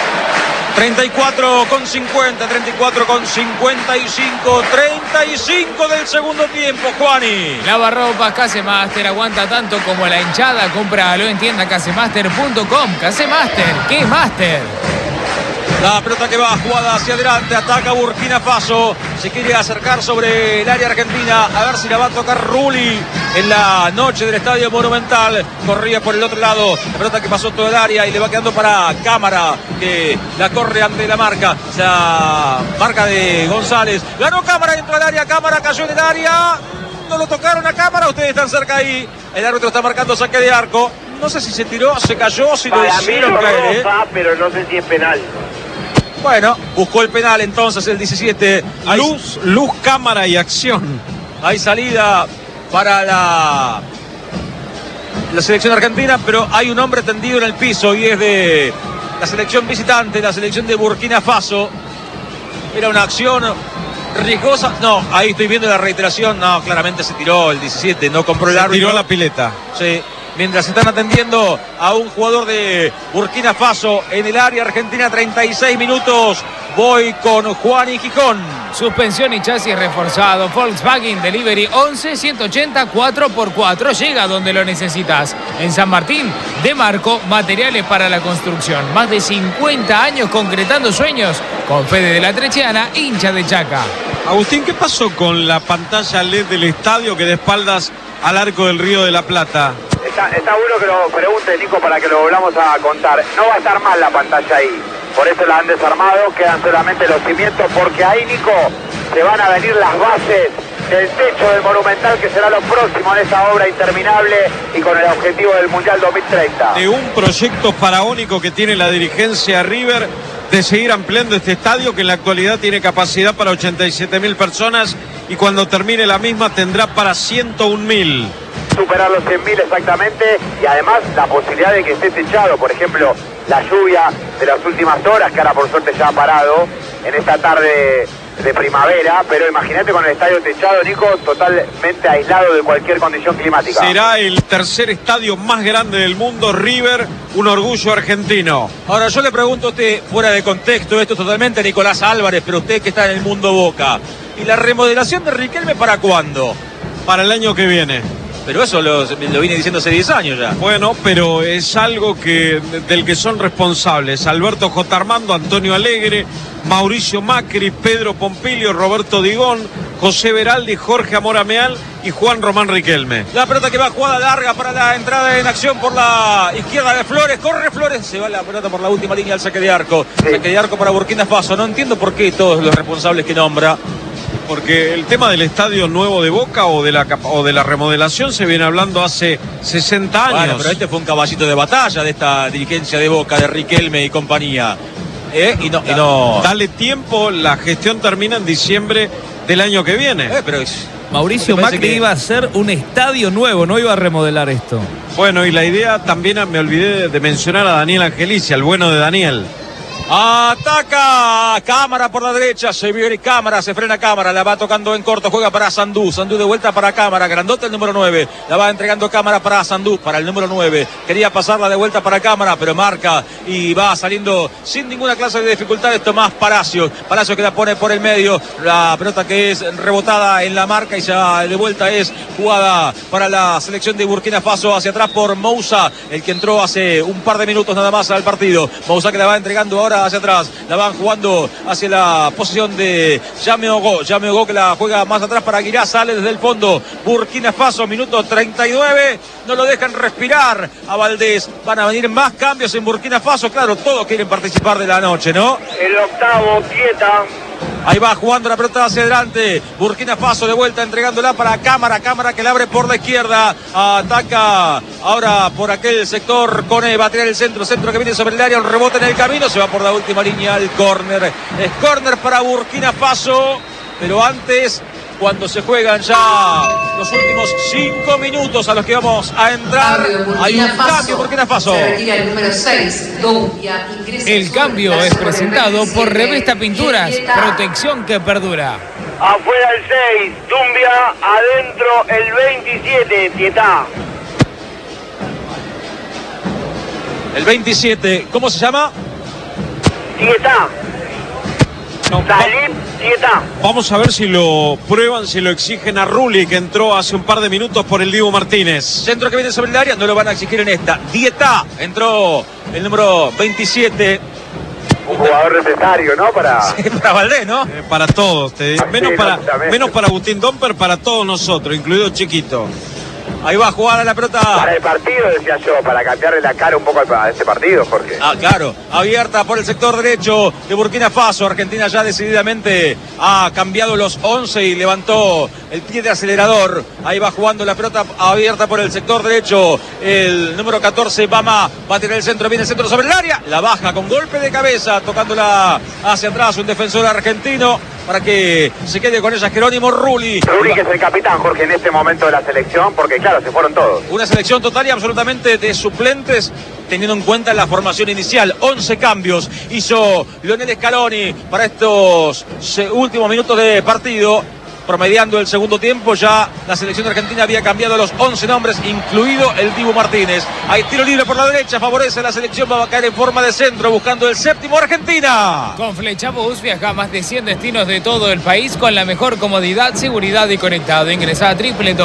34,50, 34,55, 35 del segundo tiempo, Juani. Lavarropas Casemaster, aguanta tanto como la hinchada. Cómpralo en tienda casemaster.com. Casemaster, ¿qué Master? La pelota que va jugada hacia adelante, ataca Burkina Faso, se quiere acercar sobre el área argentina, a ver si la va a tocar Rulli en la noche del Estadio Monumental. Corría por el otro lado, la pelota que pasó todo el área y le va quedando para Cámara, que la corre ante la marca, la marca de González. Ganó Cámara dentro del área, Cámara cayó en el área, no lo tocaron a Cámara, ustedes están cerca ahí, el árbitro está marcando saque de arco, no sé si se tiró, se cayó, si lo hicieron caer, pero no sé si es penal. Bueno, buscó el penal entonces el 17. Luz, cámara y acción. Hay salida para la selección argentina, pero hay un hombre tendido en el piso y es de la selección visitante, la selección de Burkina Faso. Era una acción riesgosa. No, ahí estoy viendo la reiteración. No, claramente se tiró el 17, no compró el árbitro. Tiró la pileta. Sí. Mientras están atendiendo a un jugador de Burkina Faso en el área argentina, 36 minutos. Voy con Juan y Gijón. Suspensión y chasis reforzado. Volkswagen Delivery 11 180 4x4. Llega donde lo necesitas. En San Martín, de Marco, materiales para la construcción. Más de 50 años concretando sueños. Con Fede de la Trechiana, hincha de Chaca. Agustín, ¿qué pasó con la pantalla LED del estadio que de espaldas al Arco del Río de la Plata? Está bueno que lo pregunte, Nico, para que lo volvamos a contar. No va a estar mal la pantalla ahí. Por eso la han desarmado, quedan solamente los cimientos, porque ahí, Nico, se van a venir las bases del techo del Monumental, que será lo próximo en esa obra interminable y con el objetivo del Mundial 2030. De un proyecto faraónico que tiene la dirigencia River de seguir ampliando este estadio, que en la actualidad tiene capacidad para 87.000 personas y cuando termine la misma tendrá para 101.000. Superar los 100.000 exactamente, y además la posibilidad de que esté techado, por ejemplo, la lluvia de las últimas horas, que ahora por suerte ya ha parado en esta tarde de primavera, pero imagínate con el estadio techado, Nico, totalmente aislado de cualquier condición climática. Será el tercer estadio más grande del mundo, River, un orgullo argentino. Ahora yo le pregunto a usted, fuera de contexto, esto es totalmente Nicolás Álvarez, pero usted que está en el mundo Boca, ¿y la remodelación de Riquelme para cuándo? Para el año que viene. Pero eso lo vine diciendo hace 10 años ya. Bueno, pero es algo del que son responsables Alberto J. Armando, Antonio Alegre, Mauricio Macri, Pedro Pompilio, Roberto Digón, José Beraldi, Jorge Amorameal y Juan Román Riquelme. La pelota que va jugada larga para la entrada en acción por la izquierda de Flores. Corre Flores, se va la pelota por la última línea al saque de arco. Sí. Saque de arco para Burkina Faso. No entiendo por qué todos los responsables que nombra. Porque el tema del estadio nuevo de Boca o de la remodelación se viene hablando hace 60 años. Bueno, pero este fue un caballito de batalla de esta dirigencia de Boca, de Riquelme y compañía. Y no. Dale tiempo, la gestión termina en diciembre del año que viene. Pero Mauricio Macri iba a hacer un estadio nuevo, no iba a remodelar esto. Bueno, y la idea también, me olvidé de mencionar a Daniel Angelici, al bueno de Daniel. Ataca Cámara por la derecha, se viene Cámara, se frena Cámara, la va tocando en corto, juega para Sandú de vuelta para Cámara, grandote el número 9, la va entregando Cámara para Sandú, para el número 9, quería pasarla de vuelta para Cámara, pero marca y va saliendo sin ninguna clase de dificultades Tomás Palacios que la pone por el medio, la pelota que es rebotada en la marca y ya de vuelta es jugada para la selección de Burkina Faso hacia atrás por Moussa, el que entró hace un par de minutos nada más al partido. Moussa que la va entregando ahora hacia atrás, la van jugando hacia la posición de Yameogo que la juega más atrás para Aguirá, sale desde el fondo Burkina Faso, minuto 39, no lo dejan respirar a Valdés, van a venir más cambios en Burkina Faso, claro, todos quieren participar de la noche, ¿no? El octavo, Quieta. Ahí va jugando la pelota hacia adelante. Burkina Faso de vuelta entregándola para Cámara. Cámara que la abre por la izquierda. Ataca ahora por aquel sector. Cone va a tirar el centro. Centro que viene sobre el área. Un rebote en el camino. Se va por la última línea al córner. Es córner para Burkina Faso. Pero antes, cuando se juegan ya los últimos 5 minutos a los que vamos a entrar, hay un cambio Burkina Faso. Se retira el número 6, Dumbia. El cambio es presentado por Revesta Pinturas, protección que perdura. Afuera el 6, Dumbia, adentro el 27, Tietá. El 27, ¿cómo se llama? Tietá. No, Salib Tietá. vamos a ver si lo prueban, si lo exigen a Rulli, que entró hace un par de minutos por el Dibu Martínez. Centro que viene sobre el área, no lo van a exigir en esta. Dieta, entró el número 27. Un jugador necesario, ¿no? Para Valdés, ¿no? Para todos, menos exactamente. para Agustín Domper, para todos nosotros, incluido Chiquito. Ahí va a jugar la pelota. Para el partido, decía yo, para cambiarle la cara un poco a este partido, Jorge. Claro, abierta por el sector derecho de Burkina Faso. Argentina ya decididamente ha cambiado los 11 y levantó el pie de acelerador. Ahí va jugando la pelota abierta por el sector derecho. El número 14, Bama, va a tirar el centro, viene el centro sobre el área. La baja con golpe de cabeza, tocándola hacia atrás un defensor argentino. para que se quede con ella Jerónimo Rulli. Rulli, que es el capitán, Jorge, en este momento de la selección, porque claro, se fueron todos. Una selección total y absolutamente de suplentes, teniendo en cuenta la formación inicial. 11 cambios hizo Lionel Scaloni para estos últimos minutos de partido. Promediando el segundo tiempo, ya la selección argentina había cambiado los 11 nombres, incluido el Dibu Martínez. Hay tiro libre por la derecha, favorece a la selección, va a caer en forma de centro, buscando el séptimo Argentina. Con Flechabús viaja a más de 100 destinos de todo el país con la mejor comodidad, seguridad y conectado. Ingresa a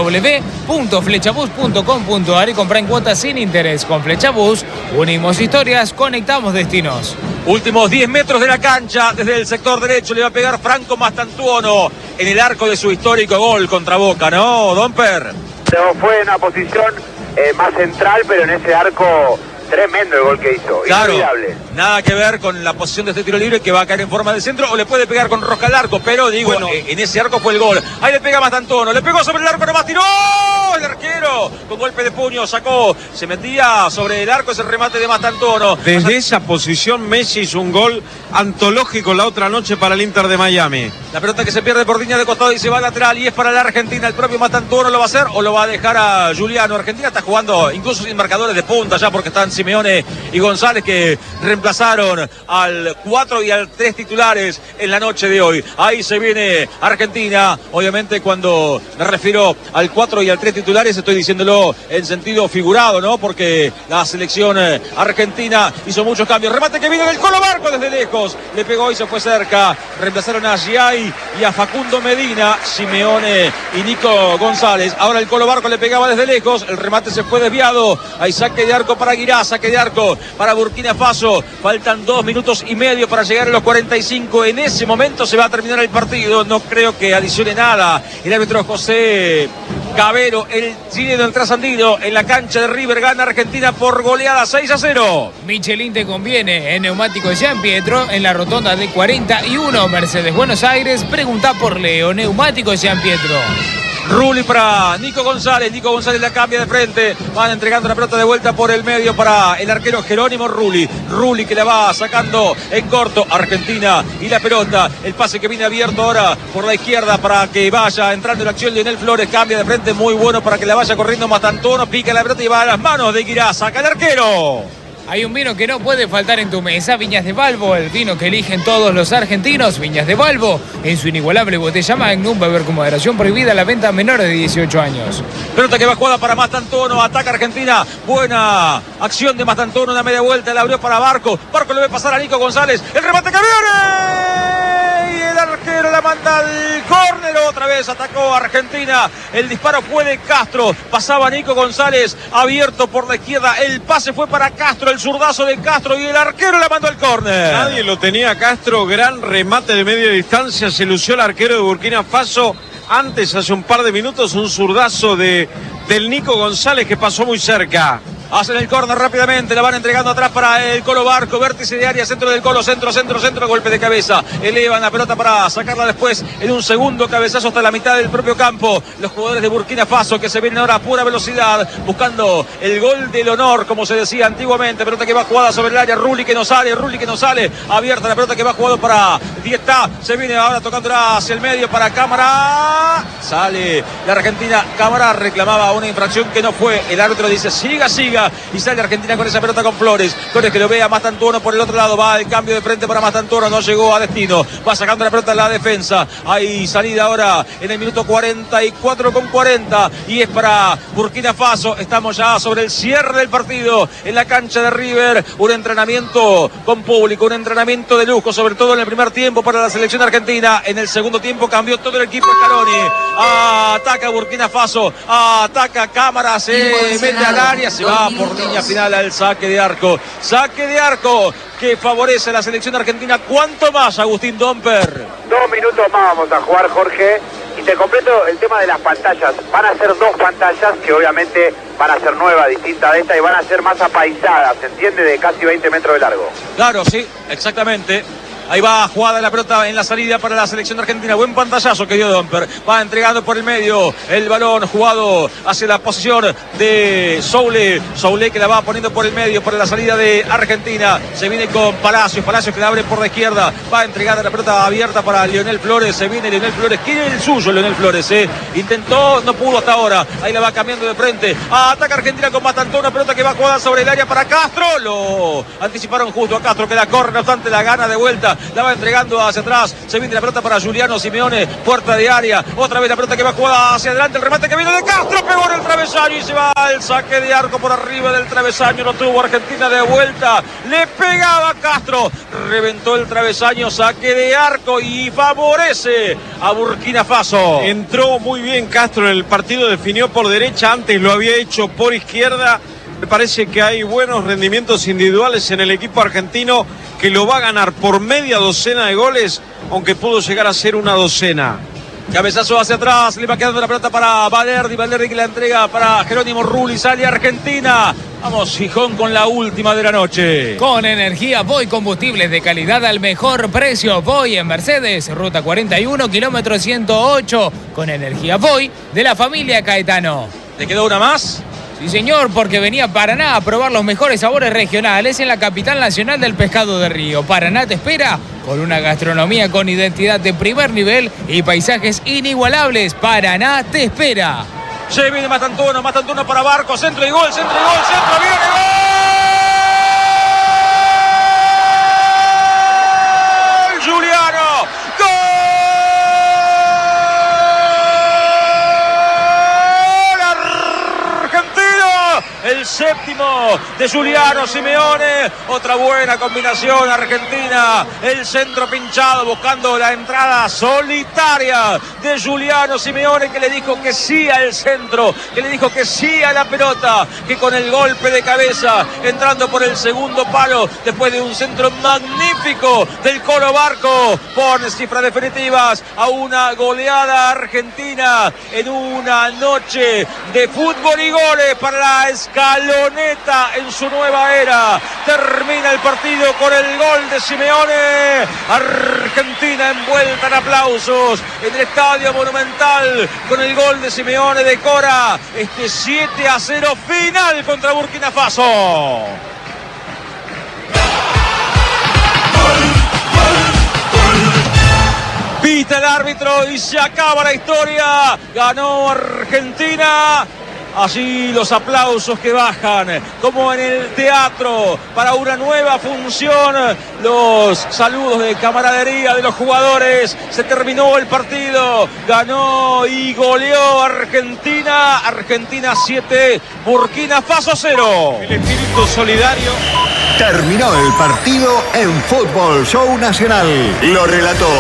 www.flechabús.com.ar y compra en cuotas sin interés. Con Flechabús, unimos historias, conectamos destinos. Últimos 10 metros de la cancha, desde el sector derecho le va a pegar Franco Mastantuono en el arco de su histórico gol contra Boca, ¿no, Domper? Fue en una posición más central, pero en ese arco tremendo el gol que hizo. Claro, inolvidable. Nada que ver con la posición de este tiro libre que va a caer en forma de centro o le puede pegar con rosca al arco, pero digo, bueno, en ese arco fue el gol. Ahí le pega Mastantuono, le pegó sobre el arco, nomás tiró el arquero con golpe de puño, sacó, se metía sobre el arco ese remate de Mastantuono. Desde esa posición Messi hizo un gol antológico la otra noche para el Inter de Miami. La pelota que se pierde por línea de costado y se va lateral y es para la Argentina. El propio Mastantuono lo va a hacer o lo va a dejar a Juliano. Argentina está jugando incluso sin marcadores de punta ya, porque están Simeone y González, que reemplazaron al 4 y al 3 titulares en la noche de hoy. Ahí se viene Argentina. Obviamente cuando me refiero al 4 y al 3 titulares estoy diciéndolo en sentido figurado, ¿no? Porque la selección argentina hizo muchos cambios. Remate que viene del Colo Barco desde lejos. Le pegó y se fue cerca. Reemplazaron a Giai y a Facundo Medina, Simeone y Nico González. Ahora el Colo Barco le pegaba desde lejos. El remate se fue desviado. Hay saque de arco para Guirá, saque de arco para Burkina Faso. Faltan 2 minutos y medio para llegar a los 45. En ese momento se va a terminar el partido. No creo que adicione nada el árbitro José Cabero, el chileno, el trasandino. En la cancha de River gana Argentina por goleada 6-0. Michelin te conviene en Neumáticos Gian Pietro, en la rotonda de 41 Mercedes Buenos Aires. Pregunta por Leo. Neumáticos Gian Pietro. Rulli para Nico González. Nico González la cambia de frente. Van entregando la pelota de vuelta por el medio para el arquero Jerónimo Rulli. Rulli que la va sacando en corto. Argentina y la pelota. El pase que viene abierto ahora por la izquierda para que vaya entrando en acción Lionel Flores. Cambia de frente, muy bueno para que la vaya corriendo Mastantuono. Pica la pelota y va a las manos de Guirá. Saca el arquero. Hay un vino que no puede faltar en tu mesa, Viñas de Balbo, el vino que eligen todos los argentinos. Viñas de Balbo, en su inigualable botella Magnum, beber con moderación, prohibida la venta a menores de 18 años. Pelota que va jugada para Mastantuono, ataca Argentina, buena acción de Mastantuono, una media vuelta, la abrió para Barco. Barco le ve pasar a Nico González, el remate que viene, y el arquero la manda al córner. Otra vez atacó Argentina, el disparo fue de Castro, pasaba Nico González abierto por la izquierda, el pase fue para Castro, el zurdazo de Castro, y el arquero la mandó al córner. Nadie lo tenía Castro, gran remate de media distancia, se lució el arquero de Burkina Faso. Antes, hace un par de minutos, un zurdazo del Nico González que pasó muy cerca. Hacen el córner rápidamente, la van entregando atrás para el Colo Barco, vértice de área, centro del Colo, centro, golpe de cabeza, elevan la pelota para sacarla después en un segundo cabezazo hasta la mitad del propio campo. Los jugadores de Burkina Faso que se vienen ahora a pura velocidad, buscando el gol del honor, como se decía antiguamente. Pelota que va jugada sobre el área, Rulli que no sale, abierta la pelota que va jugado para Diestá, se viene ahora tocando hacia el medio para Cámara, sale la Argentina. Cámara reclamaba una infracción que no fue, el árbitro dice siga, y sale Argentina con esa pelota con Flores que lo ve a Mastantuono por el otro lado, va el cambio de frente para Mastantuono, no llegó a destino, va sacando la pelota en la defensa. Hay salida ahora en el minuto 44:40 y es para Burkina Faso. Estamos ya sobre el cierre del partido en la cancha de River, un entrenamiento con público, un entrenamiento de lujo, sobre todo en el primer tiempo para la selección argentina. En el segundo tiempo cambió todo el equipo Scaloni, ataca Burkina Faso, ataca Cámara, se mete al área, se va por línea final al saque de arco que favorece a la selección argentina. ¿Cuánto más, Agustín Domper? 2 minutos más vamos a jugar, Jorge, y te completo el tema de las pantallas. Van a ser 2 pantallas que obviamente van a ser nuevas, distintas de esta, y van a ser más apaisadas, ¿se entiende? De casi 20 metros de largo. Claro, sí, exactamente. Ahí va jugada la pelota en la salida para la selección de Argentina. Buen pantallazo que dio Domper. Va entregando por el medio el balón jugado hacia la posición de Soule. Soule que la va poniendo por el medio para la salida de Argentina. Se viene con Palacios. Palacios que la abre por la izquierda. Va entregando la pelota abierta para Lionel Flores. Se viene Lionel Flores. Quiere el suyo Lionel Flores. Intentó, no pudo hasta ahora. Ahí la va cambiando de frente. Ataca Argentina con Mastantuono. Una pelota que va jugada sobre el área para Castro. Lo anticiparon justo a Castro que la corre. No obstante la gana de vuelta. La va entregando hacia atrás. Se viene la pelota para Juliano Simeone. Puerta de área. Otra vez la pelota que va jugada hacia adelante. El remate que viene de Castro. Pegó en el travesaño y se va el saque de arco por arriba del travesaño. Lo tuvo Argentina de vuelta. Le pegaba Castro. Reventó el travesaño. Saque de arco y favorece a Burkina Faso. Entró muy bien Castro en el partido. Definió por derecha. Antes lo había hecho por izquierda. Me parece que hay buenos rendimientos individuales en el equipo argentino que lo va a ganar por media docena de goles, aunque pudo llegar a ser una docena. Cabezazo hacia atrás, le va quedando la pelota para Valerdi que la entrega para Jerónimo Rulli, sale Argentina. Vamos, Gijón con la última de la noche. Con energía Voy, combustibles de calidad al mejor precio. Voy en Mercedes, ruta 41, kilómetro 108. Con energía Voy de la familia Caetano. ¿Te quedó una más? Sí, señor, porque venía Paraná a probar los mejores sabores regionales en la capital nacional del pescado de río. Paraná te espera con una gastronomía con identidad de primer nivel y paisajes inigualables. Paraná te espera. Se viene Mastantuono para Barco, centro y gol, centro, viene gol. Juliano, gol. El séptimo de Juliano Simeone. Otra buena combinación argentina. El centro pinchado buscando la entrada solitaria de Juliano Simeone, que le dijo que sí al centro, que le dijo que sí a la pelota, que con el golpe de cabeza entrando por el segundo palo después de un centro magnífico del Colo Barco, pone cifras definitivas a una goleada argentina en una noche de fútbol y goles para la escaloneta en su nueva era. Termina el partido con el gol de Simeone. Argentina envuelta en aplausos en el Estadio Monumental con el gol de Simeone. Decora este 7-0 final contra Burkina Faso. Pita el árbitro y se acaba la historia. Ganó Argentina. Allí los aplausos que bajan, como en el teatro, para una nueva función. Los saludos de camaradería de los jugadores. Se terminó el partido. Ganó y goleó Argentina. Argentina 7, Burkina Faso 0. El espíritu solidario. Terminó el partido en Fútbol Show Nacional. Lo relató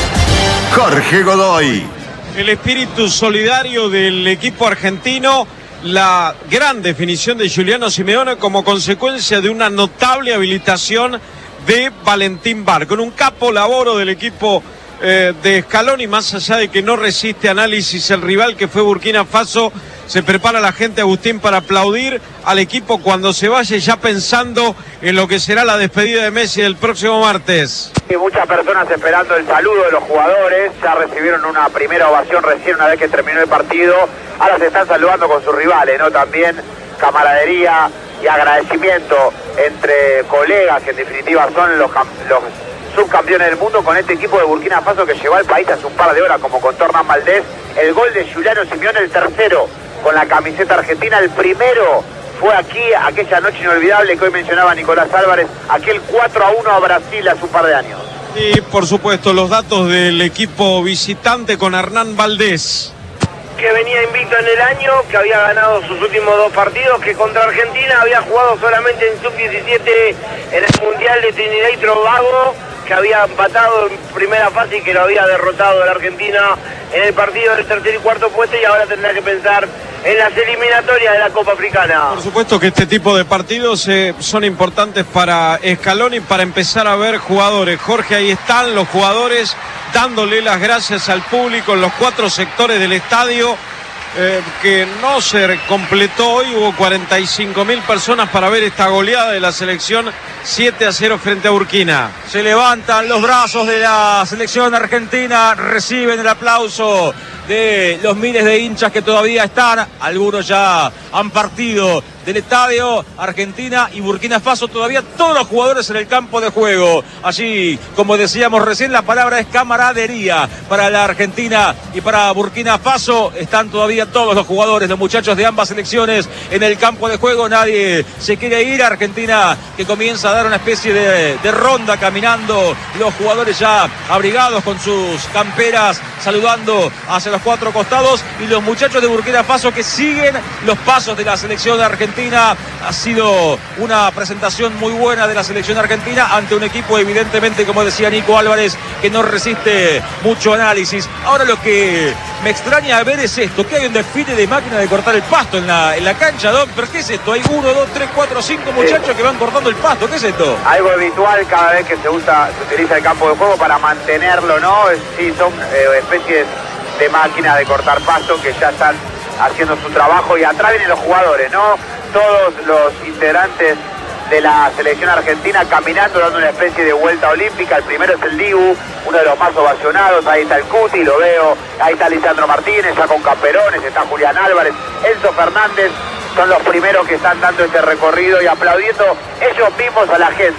Jorge Godoy. El espíritu solidario del equipo argentino. La gran definición de Juliano Simeone como consecuencia de una notable habilitación de Valentín Barco. En un capo laboro del equipo de Scaloni, más allá de que no resiste análisis el rival que fue Burkina Faso, se prepara la gente, Agustín, para aplaudir al equipo cuando se vaya, ya pensando en lo que será la despedida de Messi el próximo martes. Y muchas personas esperando el saludo de los jugadores. Ya recibieron una primera ovación recién una vez que terminó el partido. Ahora se están saludando con sus rivales, ¿no? También camaradería y agradecimiento entre colegas, que en definitiva son los subcampeones del mundo, con este equipo de Burkina Faso que llegó al país hace un par de horas, como contó Hernán Valdés. El gol de Juliano Simeone, el tercero con la camiseta argentina. El primero fue aquí, aquella noche inolvidable que hoy mencionaba Nicolás Álvarez, aquel 4-1 a Brasil hace un par de años. Y por supuesto los datos del equipo visitante con Hernán Valdés. Que venía invicto en el año, que había ganado sus últimos 2 partidos, que contra Argentina había jugado solamente en sub-17 en el Mundial de Trinidad y Tobago, que había empatado en primera fase y que lo había derrotado a la Argentina en el partido del tercer y cuarto puesto, y ahora tendrá que pensar en las eliminatorias de la Copa Africana. Por supuesto que este tipo de partidos son importantes para Scaloni, para empezar a ver jugadores. Jorge, ahí están los jugadores dándole las gracias al público en los 4 sectores del estadio. que no se completó hoy. Hubo 45.000 personas para ver esta goleada de la selección 7-0 frente a Burkina. Se levantan los brazos de la selección argentina, reciben el aplauso de los miles de hinchas que todavía están. Algunos ya han partido del estadio. Argentina y Burkina Faso, todavía todos los jugadores en el campo de juego. Allí, como decíamos recién, la palabra es camaradería para la Argentina y para Burkina Faso. Están todavía todos los jugadores, los muchachos de ambas selecciones en el campo de juego. Nadie se quiere ir. Argentina que comienza a dar una especie de ronda caminando. Los jugadores ya abrigados con sus camperas, saludando hacia los cuatro costados. Y los muchachos de Burkina Faso que siguen los pasos de la selección argentina. Ha sido una presentación muy buena de la selección argentina ante un equipo, evidentemente, como decía Nico Álvarez, que no resiste mucho análisis. Ahora lo que me extraña ver es esto, que hay un desfile de máquina de cortar el pasto en la cancha, Don. ¿Pero qué es esto? Hay 1, 2, 3, 4, 5 muchachos que van cortando el pasto. ¿Qué es esto? Algo habitual cada vez que se utiliza el campo de juego para mantenerlo, ¿no? Sí, son especies de máquinas de cortar pasto que ya están haciendo su trabajo, y atrás vienen los jugadores, ¿no? Todos los integrantes de la selección argentina caminando, dando una especie de vuelta olímpica. El primero es el Dibu, uno de los más ovacionados. Ahí está el Cuti, lo veo. Ahí está Lisandro Martínez, ya con camperones. Está Julián Álvarez, Enzo Fernández. Son los primeros que están dando este recorrido y aplaudiendo ellos mismos a la gente.